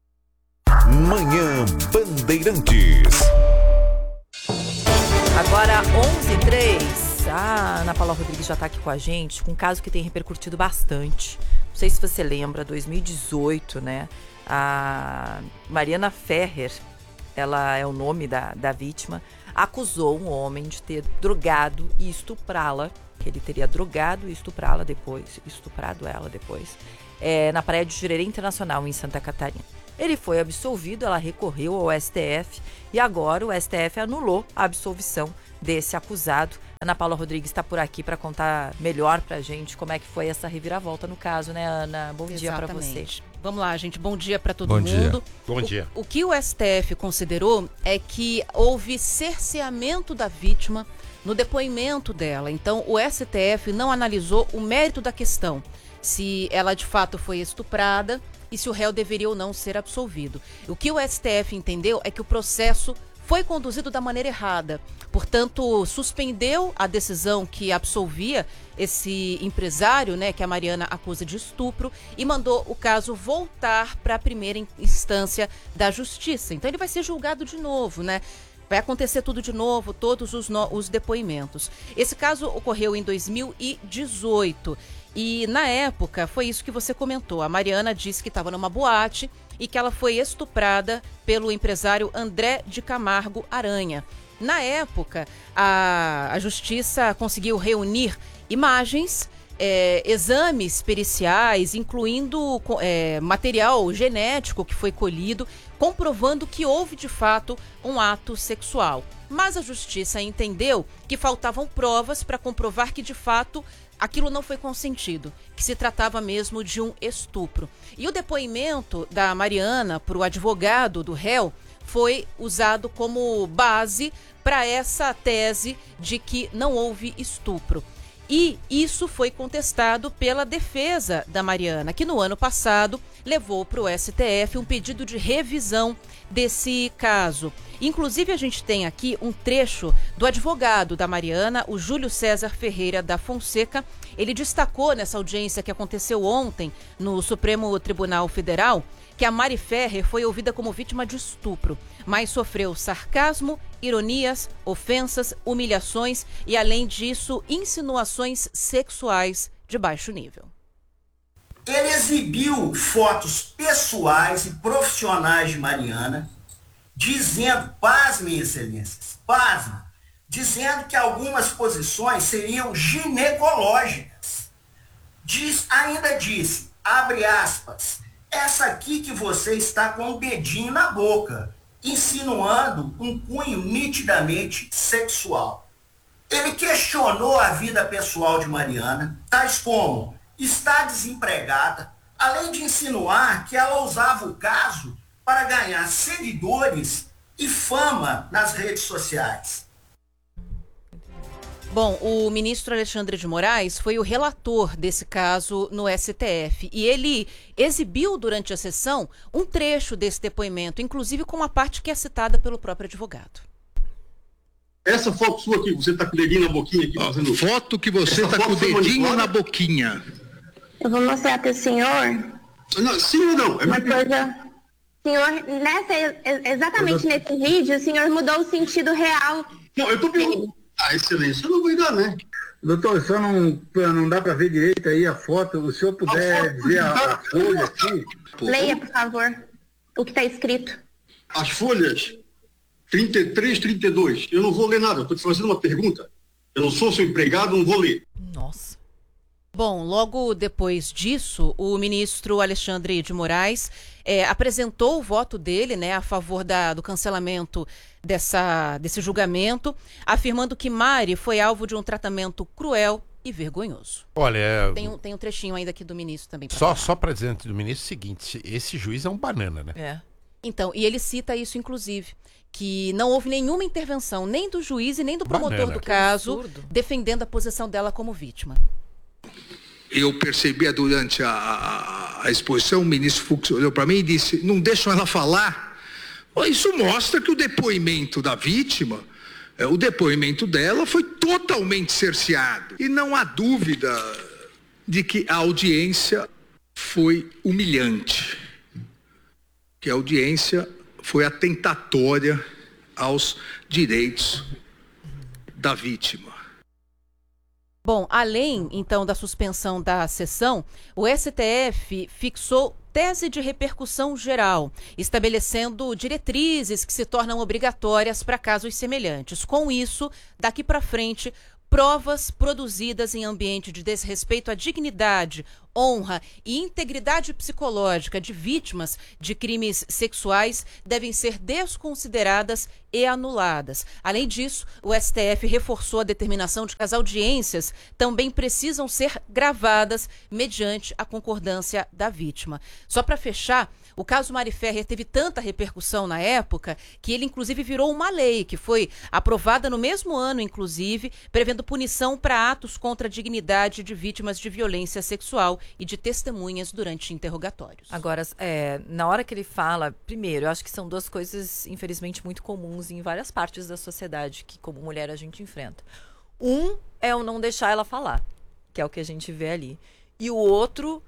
Manhã Bandeirantes. Agora, onze e três. A Ana Paula Rodrigues já está aqui com a gente, com um caso que tem repercutido bastante. Não sei se você lembra, dois mil e dezoito, né? A Mariana Ferrer, ela é o nome da, da vítima, acusou um homem de ter drogado e estuprá-la que ele teria drogado e estuprá-la depois, estuprado ela depois, é, na praia de Jurerê Internacional, em Santa Catarina. Ele foi absolvido, ela recorreu ao S T F e agora o S T F anulou a absolvição desse acusado. Ana Paula Rodrigues está por aqui para contar melhor pra gente como é que foi essa reviravolta no caso, né, Ana? Bom dia para você. Vamos lá, gente. Bom dia para todo Bom mundo. Dia. Bom dia. O, o que o S T F considerou é que houve cerceamento da vítima no depoimento dela. Então, o S T F não analisou o mérito da questão, se ela de fato foi estuprada e se o réu deveria ou não ser absolvido. O que o S T F entendeu é que o processo foi conduzido da maneira errada. Portanto, suspendeu a decisão que absolvia esse empresário, né, que a Mariana acusa de estupro, e mandou o caso voltar para a primeira instância da justiça. Então ele vai ser julgado de novo, né? Vai acontecer tudo de novo, todos os, no, os depoimentos. Esse caso ocorreu em dois mil e dezoito e, na época, foi isso que você comentou. A Mariana disse que estava numa boate e que ela foi estuprada pelo empresário André de Camargo Aranha. Na época, a, a justiça conseguiu reunir imagens, é, exames periciais, incluindo é, material genético que foi colhido, comprovando que houve de fato um ato sexual. Mas a justiça entendeu que faltavam provas para comprovar que de fato aquilo não foi consentido, que se tratava mesmo de um estupro. E o depoimento da Mariana para o advogado do réu foi usado como base para essa tese de que não houve estupro. E isso foi contestado pela defesa da Mariana, que no ano passado levou para o S T F um pedido de revisão desse caso. Inclusive, a gente tem aqui um trecho do advogado da Mariana, o Júlio César Ferreira da Fonseca. Ele destacou nessa audiência que aconteceu ontem no Supremo Tribunal Federal que a Mari Ferrer foi ouvida como vítima de estupro, mas sofreu sarcasmo, ironias, ofensas, humilhações e, além disso, insinuações sexuais de baixo nível. Ele exibiu fotos pessoais e profissionais de Mariana, dizendo, pasmem, excelências, pasmem, dizendo que algumas posições seriam ginecológicas. Diz, ainda disse, abre aspas, essa aqui que você está com o dedinho na boca, insinuando um cunho nitidamente sexual. Ele questionou a vida pessoal de Mariana, tais como está desempregada, além de insinuar que ela usava o caso para ganhar seguidores e fama nas redes sociais. Bom, o ministro Alexandre de Moraes foi o relator desse caso no S T F e ele exibiu durante a sessão um trecho desse depoimento, inclusive com uma parte que é citada pelo próprio advogado. Essa foto sua aqui, você tá com o dedinho na boquinha aqui fazendo... Foto que você Essa tá com o dedinho na boquinha. Eu vou mostrar para o senhor. Não, sim ou não? É uma coisa... Senhor, nessa, exatamente coisa... nesse vídeo, o senhor mudou o sentido real. Não, eu tô perguntando... Ah, excelência, eu não vou dar, né? Doutor, só não, não dá para ver direito aí a foto. O senhor puder dizer a, a folha aqui? Leia, por favor, o que está escrito. As folhas trinta e três, trinta e dois. Eu não vou ler nada, eu estou te fazendo uma pergunta. Eu não sou seu empregado, não vou ler. Nossa. Bom, logo depois disso, o ministro Alexandre de Moraes é, apresentou o voto dele, né, a favor da, do cancelamento dessa, desse julgamento, afirmando que Mari foi alvo de um tratamento cruel e vergonhoso. Olha, é... tem, um, tem um trechinho ainda aqui do ministro também. Só, só para dizer antes do ministro o seguinte, esse juiz é um banana, né? É. Então, e ele cita isso, inclusive, que não houve nenhuma intervenção, nem do juiz e nem do promotor banana. do caso, defendendo a posição dela como vítima. Eu percebia durante a, a, a exposição, o ministro Fux olhou para mim e disse, não deixam ela falar. Isso mostra que o depoimento da vítima, o depoimento dela foi totalmente cerceado. E não há dúvida de que a audiência foi humilhante, que a audiência foi atentatória aos direitos da vítima. Bom, além, então, da suspensão da sessão, o S T F fixou tese de repercussão geral, estabelecendo diretrizes que se tornam obrigatórias para casos semelhantes. Com isso, daqui para frente, provas produzidas em ambiente de desrespeito à dignidade, honra e integridade psicológica de vítimas de crimes sexuais devem ser desconsideradas e anuladas. Além disso, o S T F reforçou a determinação de que as audiências também precisam ser gravadas mediante a concordância da vítima. Só para fechar, o caso Mari Ferrer teve tanta repercussão na época que ele, inclusive, virou uma lei que foi aprovada no mesmo ano, inclusive, prevendo punição para atos contra a dignidade de vítimas de violência sexual e de testemunhas durante interrogatórios. Agora, é, na hora que ele fala, primeiro, eu acho que são duas coisas, infelizmente, muito comuns em várias partes da sociedade que, como mulher, a gente enfrenta. Um é o não deixar ela falar, que é o que a gente vê ali. E o outro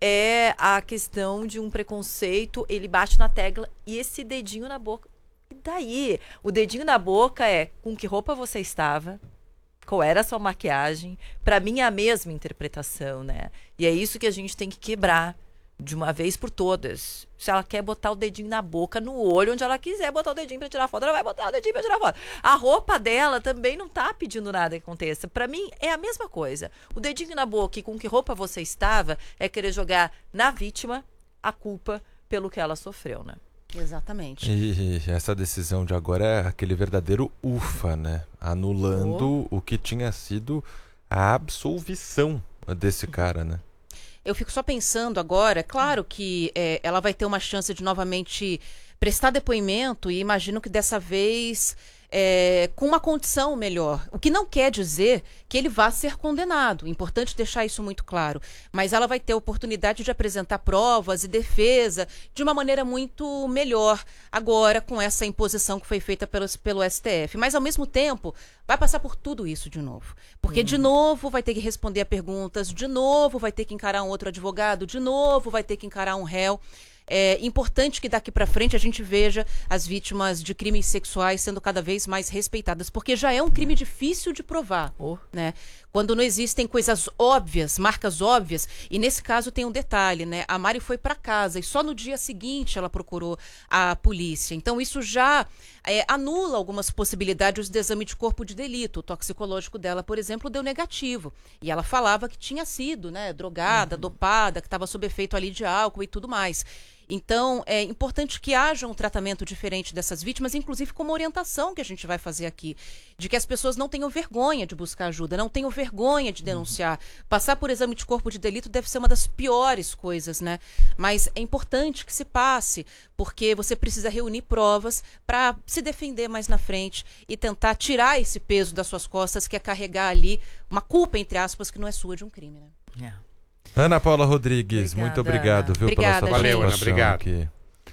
é a questão de um preconceito, ele bate na tecla e esse dedinho na boca. E daí? O dedinho na boca é com que roupa você estava, qual era a sua maquiagem. Para mim é a mesma interpretação, né? E é isso que a gente tem que quebrar de uma vez por todas. Se ela quer botar o dedinho na boca, no olho, onde ela quiser botar o dedinho para tirar foto, ela vai botar o dedinho para tirar foto. A roupa dela também não tá pedindo nada que aconteça. Para mim é a mesma coisa. O dedinho na boca e com que roupa você estava é querer jogar na vítima a culpa pelo que ela sofreu, né? Exatamente. E essa decisão de agora é aquele verdadeiro ufa, né? Anulando oh. o que tinha sido a absolvição desse cara, né? Eu fico só pensando agora, claro que é, ela vai ter uma chance de novamente prestar depoimento e imagino que dessa vez é, com uma condição melhor. O que não quer dizer que ele vá ser condenado. Importante deixar isso muito claro. Mas ela vai ter a oportunidade de apresentar provas e defesa de uma maneira muito melhor agora com essa imposição que foi feita pelo, pelo S T F. Mas, ao mesmo tempo, vai passar por tudo isso de novo. Porque, hum. de novo, vai ter que responder a perguntas, de novo vai ter que encarar um outro advogado, de novo vai ter que encarar um réu. É importante que daqui para frente a gente veja as vítimas de crimes sexuais sendo cada vez mais respeitadas, porque já é um crime difícil de provar, oh. né? Quando não existem coisas óbvias, marcas óbvias, e nesse caso tem um detalhe, né? A Mari foi para casa e só no dia seguinte ela procurou a polícia. Então isso já é, anula algumas possibilidades do exame de corpo de delito. O toxicológico dela, por exemplo, deu negativo. E ela falava que tinha sido, né, drogada, uhum. dopada, que estava sob efeito ali de álcool e tudo mais. Então, é importante que haja um tratamento diferente dessas vítimas, inclusive com uma orientação que a gente vai fazer aqui, de que as pessoas não tenham vergonha de buscar ajuda, não tenham vergonha de denunciar. Passar por exame de corpo de delito deve ser uma das piores coisas, né? Mas é importante que se passe, porque você precisa reunir provas para se defender mais na frente e tentar tirar esse peso das suas costas, que é carregar ali uma culpa, entre aspas, que não é sua de um crime, né? É. Ana Paula Rodrigues, Obrigada. muito obrigado, viu, Obrigada, pela sua Valeu, Ana, participação obrigado. aqui.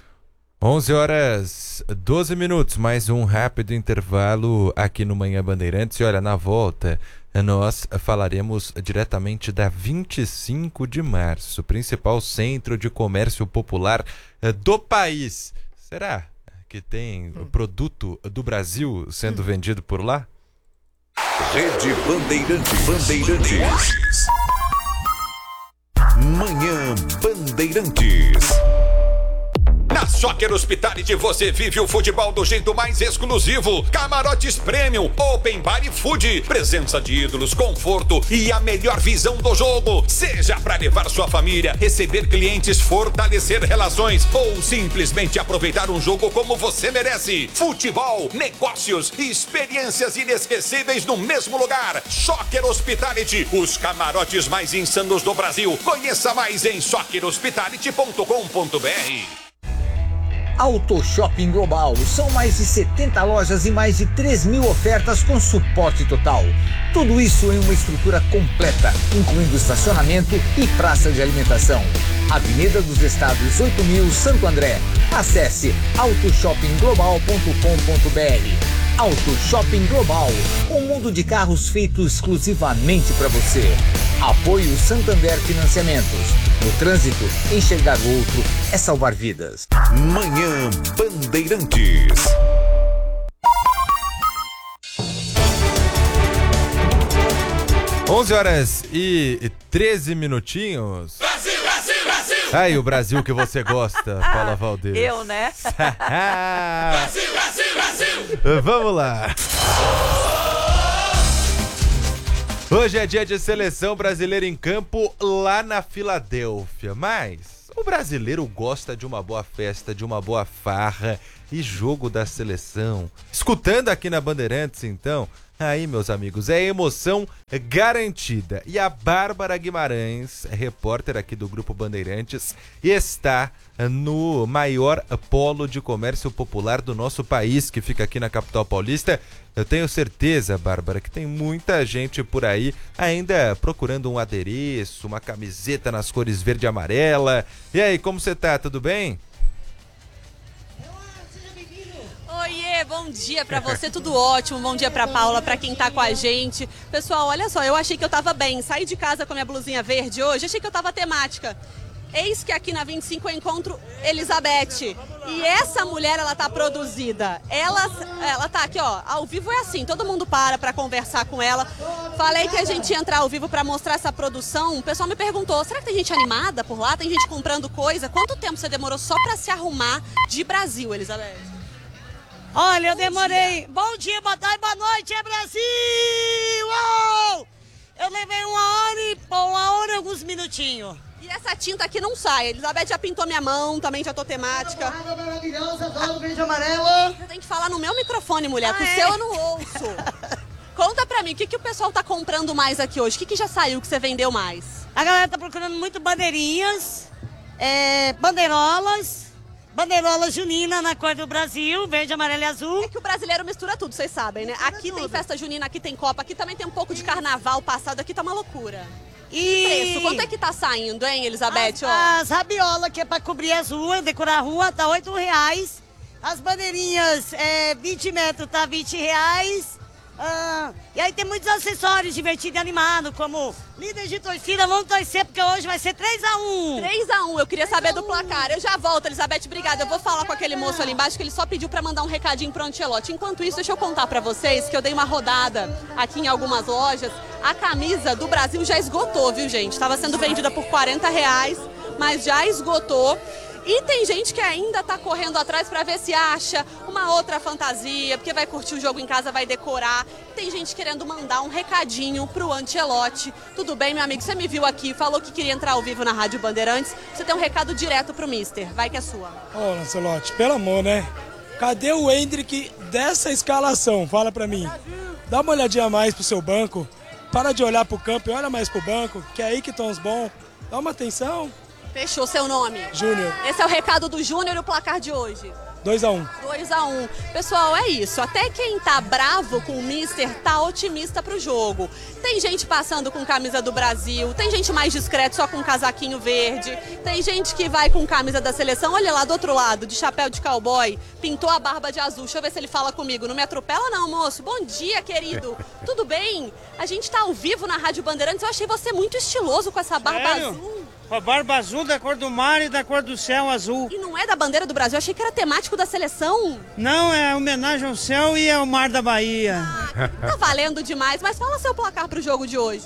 onze horas, doze minutos, mais um rápido intervalo aqui no Manhã Bandeirantes. E olha, na volta, nós falaremos diretamente da vinte e cinco de março, principal centro de comércio popular do país. Será que tem hum. produto do Brasil sendo hum. vendido por lá? Rede Bandeirantes. Bandeirantes. Manhã Bandeirantes. Na Soccer Hospitality você vive o futebol do jeito mais exclusivo. Camarotes Premium, Open Bar e Food. Presença de ídolos, conforto e a melhor visão do jogo. Seja para levar sua família, receber clientes, fortalecer relações ou simplesmente aproveitar um jogo como você merece. Futebol, negócios e experiências inesquecíveis no mesmo lugar. Soccer Hospitality, os camarotes mais insanos do Brasil. Conheça mais em soccer hospitality ponto com ponto b r. Auto Shopping Global. São mais de setenta lojas e mais de três mil ofertas com suporte total. Tudo isso em uma estrutura completa, incluindo estacionamento e praça de alimentação. Avenida dos Estados oito mil, Santo André. Acesse auto shopping global ponto com ponto b r. Auto Shopping Global, um mundo de carros feito exclusivamente para você. Apoio Santander Financiamentos. No trânsito, enxergar o outro é salvar vidas. Manhã Bandeirantes. onze horas e treze minutinhos. Brasil, Brasil, Brasil! Aí, o Brasil que você gosta, Paula Valdez. Eu, né? Brasil, Brasil, Brasil! Vamos lá. Hoje é dia de seleção brasileira em campo lá na Filadélfia, mas o brasileiro gosta de uma boa festa, de uma boa farra e jogo da seleção. Escutando aqui na Bandeirantes, então, aí, meus amigos, é emoção garantida. E a Bárbara Guimarães, repórter aqui do Grupo Bandeirantes, está no maior polo de comércio popular do nosso país, que fica aqui na capital paulista. Eu tenho certeza, Bárbara, que tem muita gente por aí ainda procurando um adereço, uma camiseta nas cores verde e amarela. E aí, como você tá? Tudo bem? Oiê, bom dia pra você, tudo ótimo, bom dia pra Paula, pra quem tá com a gente. Pessoal, olha só, eu achei que eu tava bem, saí de casa com a minha blusinha verde hoje, achei que eu tava temática. Eis que aqui na vinte e cinco eu encontro Elizabeth. E essa mulher, ela tá produzida. Ela, ela tá aqui, ó, ao vivo é assim, todo mundo para pra conversar com ela. Falei que a gente ia entrar ao vivo pra mostrar essa produção. O pessoal me perguntou, será que tem gente animada por lá? Tem gente comprando coisa? Quanto tempo você demorou só pra se arrumar de Brasil, Elizabeth? Olha, eu demorei. Bom dia, boa tarde, boa noite, é Brasil! Uou! Eu levei uma hora e uma hora e alguns minutinhos. E essa tinta aqui não sai. A Elizabeth já pintou minha mão, também já tô temática. Água maravilhosa, fala verde e amarelo. Você tem que falar no meu microfone, mulher, ah, que é? o seu eu não ouço. Conta pra mim, o que, que o pessoal tá comprando mais aqui hoje? O que, que já saiu que você vendeu mais? A galera tá procurando muito bandeirinhas, é, bandeirolas. Bandeirola junina na cor do Brasil, verde, amarelo e azul. É que o brasileiro mistura tudo, vocês sabem, né? Aqui tem festa junina, aqui tem Copa, aqui também tem um pouco de carnaval passado, aqui tá uma loucura. E que preço? Quanto é que tá saindo, hein, Elizabeth? As, as rabiolas, que é pra cobrir as ruas, decorar a rua, tá oito reais. As bandeirinhas, é, vinte metros, tá vinte reais. Ah, e aí tem muitos acessórios divertidos e animados, como líder de torcida, vamos torcer porque hoje vai ser três a um. três a um, eu queria saber do placar. Eu já volto, Elizabeth, obrigada. Eu vou falar com aquele moço ali embaixo que ele só pediu pra mandar um recadinho pro Ancelotti. Enquanto isso, deixa eu contar pra vocês que eu dei uma rodada aqui em algumas lojas. A camisa do Brasil já esgotou, viu, gente? Tava sendo vendida por quarenta reais, mas já esgotou. E tem gente que ainda tá correndo atrás pra ver se acha uma outra fantasia, porque vai curtir o jogo em casa, vai decorar. Tem gente querendo mandar um recadinho pro Ancelotti. Tudo bem, meu amigo? Você me viu aqui, falou que queria entrar ao vivo na Rádio Bandeirantes. Você tem um recado direto pro mister. Vai que é sua. Ô, Ancelotti, pelo amor, né? Cadê o Hendrick dessa escalação? Fala pra mim. Dá uma olhadinha a mais pro seu banco. Para de olhar pro campo e olha mais pro banco, que é aí que estão os bons. Dá uma atenção. Fechou seu nome? Júnior. Esse é o recado do Júnior e o placar de hoje. dois a um. dois a um. Pessoal, é isso. Até quem tá bravo com o mister tá otimista pro jogo. Tem gente passando com camisa do Brasil, tem gente mais discreto só com casaquinho verde, tem gente que vai com camisa da seleção, olha lá do outro lado, de chapéu de cowboy, pintou a barba de azul. Deixa eu ver se ele fala comigo. Não me atropela não, moço. Bom dia, querido. Tudo bem? A gente tá ao vivo na Rádio Bandeirantes. Eu achei você muito estiloso com essa barba Sério? azul. Com a barba azul da cor do mar e da cor do céu azul. E não é da bandeira do Brasil? Eu achei que era temático da seleção. Não, é homenagem ao céu e ao mar da Bahia. Ah, tá valendo demais, mas fala seu placar pro jogo de hoje.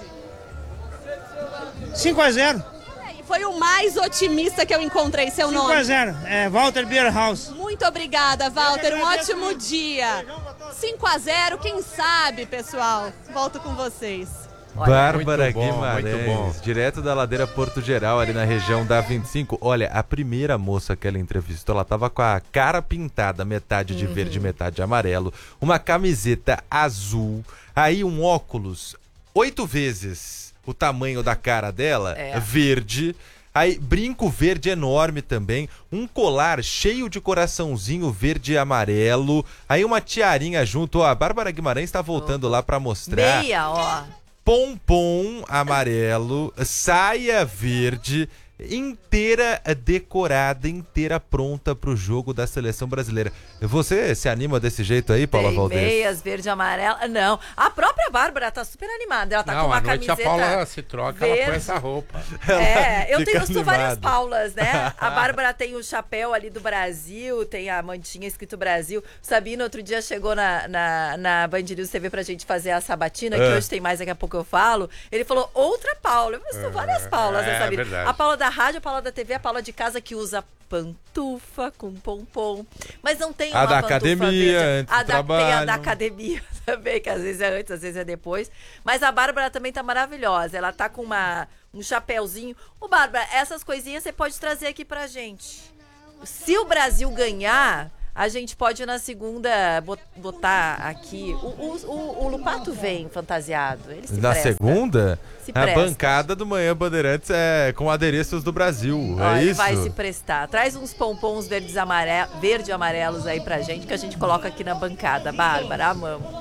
cinco a zero. Foi o mais otimista que eu encontrei, seu nome. cinco a zero, é Walter Bierhaus. Muito obrigada, Walter, um ótimo dia. cinco a zero, quem sabe, pessoal. Volto com vocês. Bárbara muito bom, Guimarães, muito bom. direto da ladeira Porto Geral, ali na região da vinte e cinco. Olha, a primeira moça que ela entrevistou, ela tava com a cara pintada, metade de Uhum. verde, metade de amarelo, uma camiseta azul, aí um óculos, oito vezes o tamanho da cara dela, É. verde. Aí, brinco verde enorme também, um colar cheio de coraçãozinho verde e amarelo, aí uma tiarinha junto. Ó, a Bárbara Guimarães tá voltando lá pra mostrar. Meia, ó. Pompom amarelo, saia verde, inteira decorada, inteira pronta pro jogo da seleção brasileira. Você se anima desse jeito aí, Paula Tem Valdez? meias, verde e amarela. Não, a própria Bárbara tá super animada. Ela tá Não, com uma à noite camiseta a Paula se troca, ela põe verde. essa roupa. É, eu fica tenho, sou várias animada. Paulas, né? A Bárbara tem o chapéu ali do Brasil, tem a mantinha escrito Brasil. O Sabino outro dia chegou na, na, na Band News T V pra gente fazer a sabatina, que É. hoje tem mais, daqui a pouco eu falo. Ele falou, outra Paula. Eu falei, são várias Paulas, né, é Sabino? verdade. A Paula da rádio, a Paula da T V, a Paula de casa que usa pantufa com pompom. Mas não tem A uma da pantufa academia, verde. antes a do da, Tem a trabalho. da academia também, que às vezes é antes, às vezes é depois. Mas a Bárbara também tá maravilhosa. Ela tá com uma, um chapéuzinho. Ô, Bárbara, essas coisinhas você pode trazer aqui pra gente. Se o Brasil ganhar, a gente pode na segunda bot- botar aqui. O, o, o, o Lupato vem fantasiado. Ele se Na presta. segunda, Se a presta. bancada do Manhã Bandeirantes é com adereços do Brasil. Ó, é ele isso? vai se prestar. Traz uns pompons verdes e amare- verde e amarelos aí pra gente, que a gente coloca aqui na bancada. Bárbara, amamos.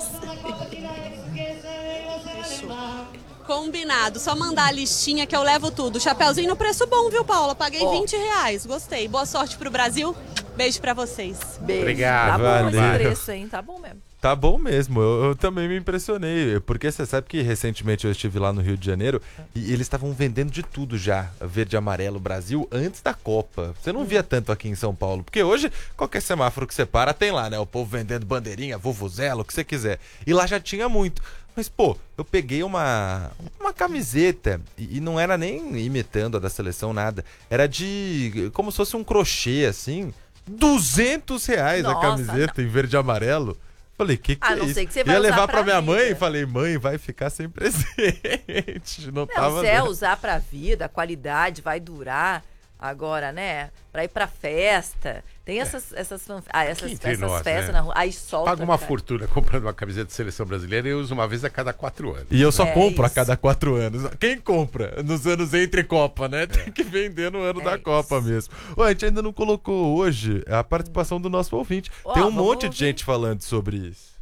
Combinado, só mandar a listinha que eu levo tudo. Chapeuzinho no preço bom, viu, Paula? Paguei Ó. vinte reais, gostei. Boa sorte pro Brasil, beijo pra vocês. Beijo. Obrigado, Tá bom valeu. esse preço, hein? Tá bom mesmo. Tá bom mesmo, eu, eu também me impressionei, porque você sabe que recentemente eu estive lá no Rio de Janeiro e eles estavam vendendo de tudo já, verde e amarelo Brasil, antes da Copa. Você não via tanto aqui em São Paulo, porque hoje qualquer semáforo que você para tem lá, né? O povo vendendo bandeirinha, vuvuzela, o que você quiser. E lá já tinha muito. Mas, pô, eu peguei uma, uma camiseta e, e não era nem imitando a da seleção, nada. Era de, como se fosse um crochê, assim, duzentos reais a Nossa, camiseta em verde e amarelo. Falei, que que A é não isso? ser que você vai Ia usar levar pra pra minha vida. mãe, falei, mãe, vai ficar sem presente. Não, Não, tava você é dando. usar pra vida, a qualidade vai durar agora, né? Pra ir pra festa. Tem essas, essas, fan- ah, essas, Entre essas nós, festas né? na rua. Aí solta. Paga uma cara. fortuna comprando uma camiseta de seleção brasileira e usa uma vez a cada quatro anos. E eu só É compro a isso. cada quatro anos. Quem compra nos anos entre Copa, né? Tem que vender no ano É da isso. Copa mesmo. Ué, a gente ainda não colocou hoje a participação do nosso ouvinte. Ó, Tem um vamos monte de ouvir. gente falando sobre isso.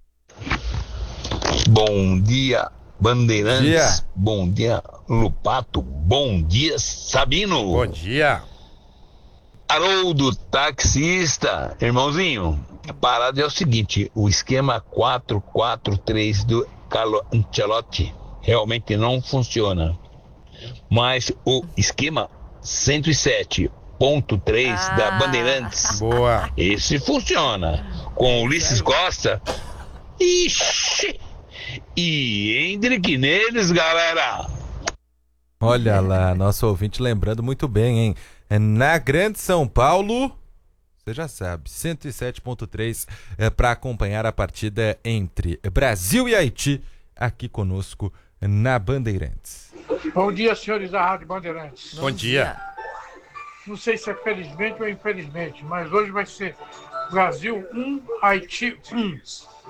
Bom dia, Bandeirantes. Dia. Bom dia, Lupato. Bom dia, Sabino. Bom dia. Haroldo, taxista. Irmãozinho, a parada é o seguinte: o esquema quatro quatro três do Carlo Ancelotti realmente não funciona. Mas o esquema cento e sete ponto três Ah. da Bandeirantes, Boa. esse funciona. Com Ulisses Costa. Ixi! E Hendrick neles, galera! Olha lá, nosso ouvinte lembrando muito bem, hein? É na Grande São Paulo, você já sabe, cento e sete ponto três é para acompanhar a partida entre Brasil e Haiti, aqui conosco na Bandeirantes. Bom dia, senhores da Rádio Bandeirantes. Bom dia. Não sei se é felizmente ou infelizmente, mas hoje vai ser Brasil um, Haiti um.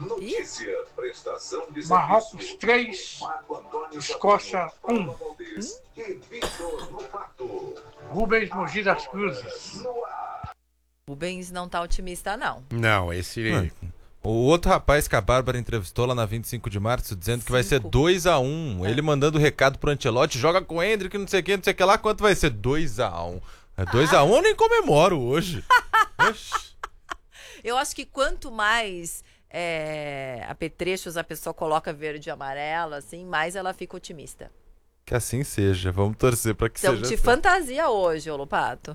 Marrocos três, Escócia um. Rubens Mogi das Cruzes. Rubens não tá otimista, não. Não, esse... Hum. O outro rapaz que a Bárbara entrevistou lá na vinte e cinco de março, dizendo que vai ser dois a um. Ele mandando recado pro Ancelotti, joga com o Hendrick, não sei o que, não sei o que lá. Quanto vai ser? dois a um. É dois a um, eu nem comemoro hoje. Oxi. Eu acho que quanto mais é, apetrechos a pessoa coloca verde e amarelo, assim, mais ela fica otimista. Que assim seja. Vamos torcer pra que Então, seja te assim. fantasia hoje, ô Lopato.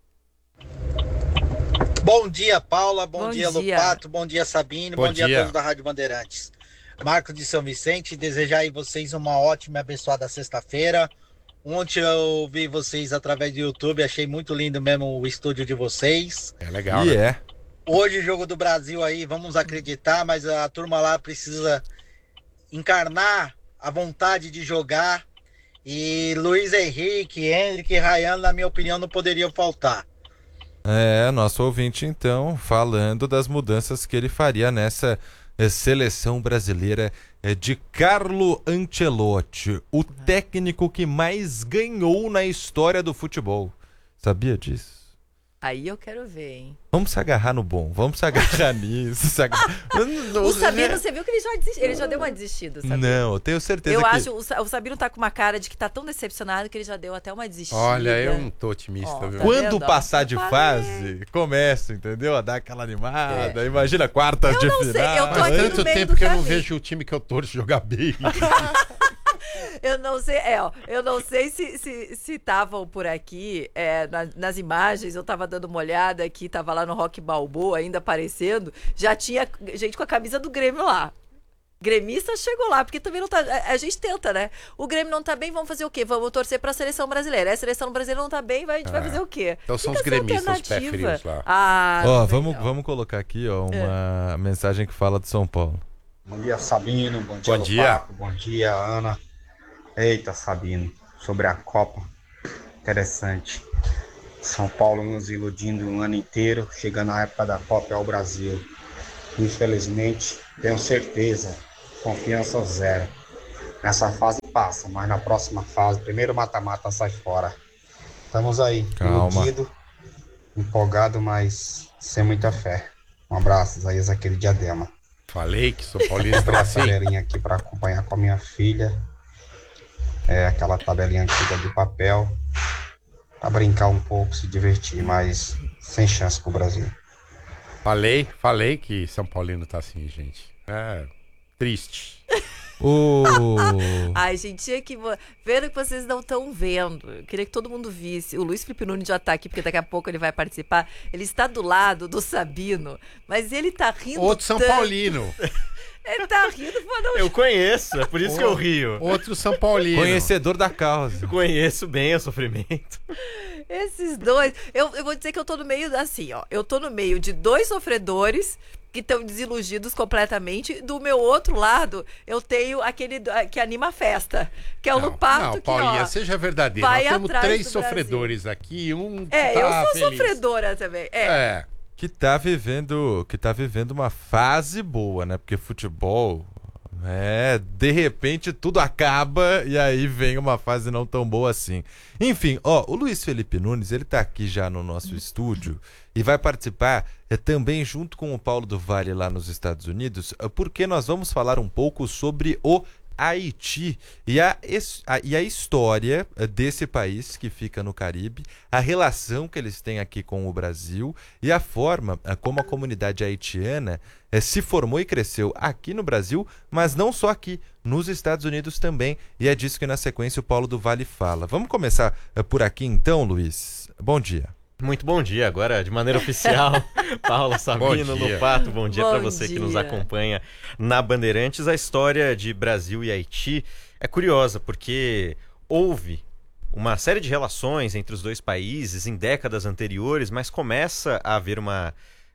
Bom dia, Paula. Bom, Bom dia, dia. Lupato. Bom dia, Sabine. Bom Bom, dia. dia. a todos da Rádio Bandeirantes. Marco de São Vicente, desejar aí vocês uma ótima e abençoada sexta-feira. Ontem eu vi vocês através do YouTube, achei muito lindo mesmo o estúdio de vocês. É legal, E né? é. Hoje, jogo do Brasil aí, vamos acreditar, mas a turma lá precisa encarnar a vontade de jogar. E Luiz Henrique, Hendrick e Ryan, na minha opinião, não poderiam faltar. É, nosso ouvinte então falando das mudanças que ele faria nessa eh, seleção brasileira eh, de Carlo Ancelotti, o técnico que mais ganhou na história do futebol. Sabia disso? Aí eu quero ver, hein? Vamos se agarrar no bom, vamos se agarrar nisso. Se agarrar... O Sabino, você viu que ele já, desistiu, ele já deu uma desistida, Sabino? Não, eu tenho certeza Eu que... acho, o Sa- o Sabino tá com uma cara de que tá tão decepcionado que ele já deu até uma desistida. Olha, eu não tô otimista, Ó, viu? tá Quando vendo? passar Eu de falei. fase, começa, entendeu? A dar aquela animada. Imagina quartas Eu de não sei, final. eu tô Faz aqui no tanto meio tempo do que eu não caminho. vejo o time que eu torço jogar bem. Eu não sei, é, ó, eu não sei se se se estavam por aqui, é, na- nas imagens, eu tava dando uma olhada aqui, tava lá no Rock Balboa ainda aparecendo, já tinha gente com a camisa do Grêmio lá. gremista chegou lá, porque também não tá. A, a gente tenta, né? O Grêmio não tá bem, vamos fazer o quê? Vamos torcer pra seleção brasileira. A seleção brasileira não tá bem, vai, a gente é. vai fazer o quê? Então são Fica os gremistas, os pé frios lá. Ah, ó, vamos, vamos colocar aqui, ó, uma é. mensagem que fala de São Paulo. Bom dia, Sabino. Bom dia, bom dia. Papo. Bom dia, Ana. Eita, Sabino. Sobre a Copa. Interessante. São Paulo nos iludindo um ano inteiro, chegando a época da Copa ao Brasil. Infelizmente, tenho certeza, confiança zero. Nessa fase passa, mas na próxima fase, primeiro mata-mata sai fora. Estamos aí, Calma. iludido, empolgado, mas sem muita fé. Um abraço, Isaías, aquele Diadema. Falei que São Paulino está assim. Tabelinha aqui para acompanhar com a minha filha. É aquela tabelinha antiga de papel. Para brincar um pouco, se divertir, mas sem chance pro Brasil. Falei, falei que São Paulino tá assim, gente. É triste. Oh. Ai, gente, tinha que. Vendo que vocês não estão vendo. Eu queria que todo mundo visse. O Luiz Felipe Nunes já tá aqui, porque daqui a pouco ele vai participar. Ele está do lado do Sabino, mas ele tá rindo. Outro São tanto. Paulino. Ele tá rindo, mano. Eu conheço, é por isso o... que eu rio. Outro São Paulino. Conhecedor da causa. Eu conheço bem o sofrimento. Esses dois. Eu, eu vou dizer que eu tô no meio, assim, ó. Eu tô no meio de dois sofredores que estão desiludidos completamente. Do meu outro lado, eu tenho aquele que anima a festa, que é o não, Lupato. Não, que, Paulinha, ó, seja verdadeira. vai Nós temos três sofredores Brasil. aqui, um É, tá eu sou feliz. sofredora também. É. é. Que tá vivendo, que tá vivendo uma fase boa, né? Porque futebol, é, de repente tudo acaba e aí vem uma fase não tão boa assim. Enfim, ó, o Luiz Felipe Nunes, ele tá aqui já no nosso estúdio e vai participar é, também junto com o Paulo do Vale lá nos Estados Unidos, porque nós vamos falar um pouco sobre o Haiti e a, a, e a história desse país que fica no Caribe, a relação que eles têm aqui com o Brasil e a forma como a comunidade haitiana é, se formou e cresceu aqui no Brasil, mas não só aqui, nos Estados Unidos também, e é disso que na sequência o Paulo do Vale fala. Vamos começar é, por aqui então, Luiz? Bom dia. Muito bom dia, agora de maneira oficial, Paulo Sabino, Lupato, bom dia para você dia. que nos acompanha na Bandeirantes. A história de Brasil e Haiti é curiosa, porque houve uma série de relações entre os dois países em décadas anteriores, mas começa a haver uma,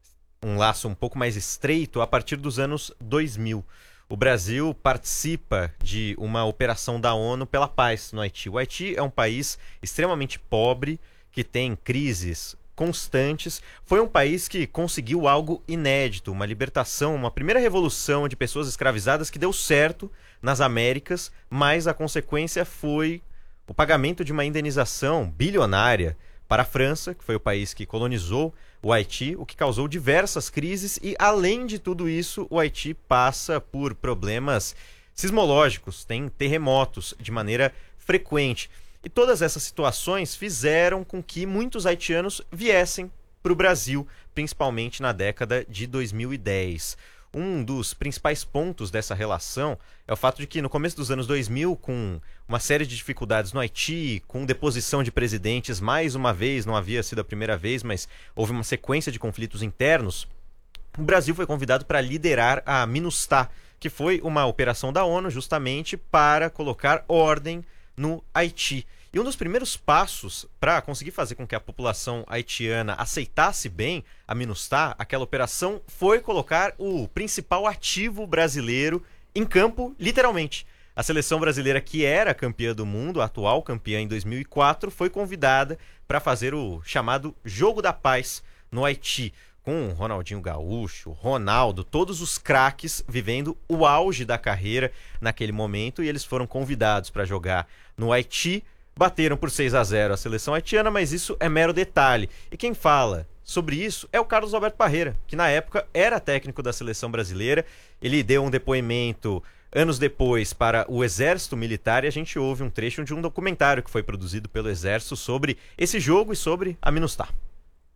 um laço um pouco mais estreito a partir dos anos dois mil. O Brasil participa de uma operação da ONU pela paz no Haiti. O Haiti é um país extremamente pobre, que tem crises constantes. Foi um país que conseguiu algo inédito, uma libertação, uma primeira revolução de pessoas escravizadas que deu certo nas Américas, mas a consequência foi o pagamento de uma indenização bilionária para a França, que foi o país que colonizou o Haiti, o que causou diversas crises e, além de tudo isso, o Haiti passa por problemas sismológicos, tem terremotos de maneira frequente. E todas essas situações fizeram com que muitos haitianos viessem para o Brasil, principalmente na década de dois mil e dez. Um dos principais pontos dessa relação é o fato de que no começo dos anos dois mil, com uma série de dificuldades no Haiti, com deposição de presidentes, mais uma vez, não havia sido a primeira vez, mas houve uma sequência de conflitos internos, o Brasil foi convidado para liderar a MINUSTAH, que foi uma operação da ONU justamente para colocar ordem no Haiti. E um dos primeiros passos para conseguir fazer com que a população haitiana aceitasse bem a MINUSTAH, aquela operação, foi colocar o principal ativo brasileiro em campo, literalmente. A seleção brasileira, que era campeã do mundo, a atual campeã em dois mil e quatro, foi convidada para fazer o chamado Jogo da Paz no Haiti, com Ronaldinho Gaúcho, Ronaldo, todos os craques vivendo o auge da carreira naquele momento, e eles foram convidados para jogar no Haiti. Bateram por seis a zero a seleção haitiana, mas isso é mero detalhe. E quem fala sobre isso é o Carlos Alberto Parreira, que na época era técnico da seleção brasileira. Ele deu um depoimento anos depois para o Exército Militar e a gente ouve um trecho de um documentário que foi produzido pelo Exército sobre esse jogo e sobre a MINUSTAH.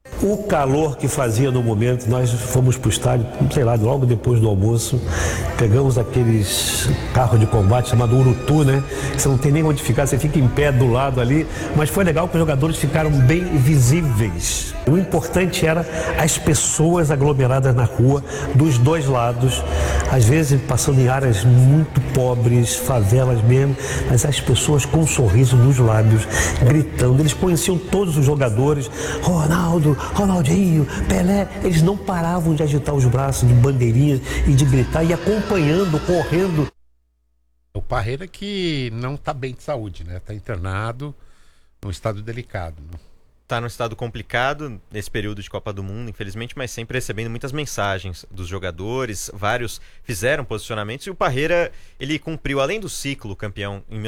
O calor que fazia no momento, nós fomos para o estádio, sei lá, logo depois do almoço, pegamos aqueles carros de combate chamado Urutu, né? Você não tem nem onde ficar, você fica em pé do lado ali, mas foi legal que os jogadores ficaram bem visíveis. O importante era as pessoas aglomeradas na rua, dos dois lados, às vezes passando em áreas muito pobres, favelas mesmo, mas as pessoas com um sorriso nos lábios, gritando. Eles conheciam todos os jogadores, Ronaldo, Ronaldinho, Pelé, eles não paravam de agitar os braços, de bandeirinhas e de gritar e acompanhando, correndo. O Parreira que não está bem de saúde, né? Está internado num estado delicado. Né? Tá num estado complicado nesse período de Copa do Mundo, infelizmente, mas sempre recebendo muitas mensagens dos jogadores, vários fizeram posicionamentos e o Parreira, ele cumpriu, além do ciclo campeão em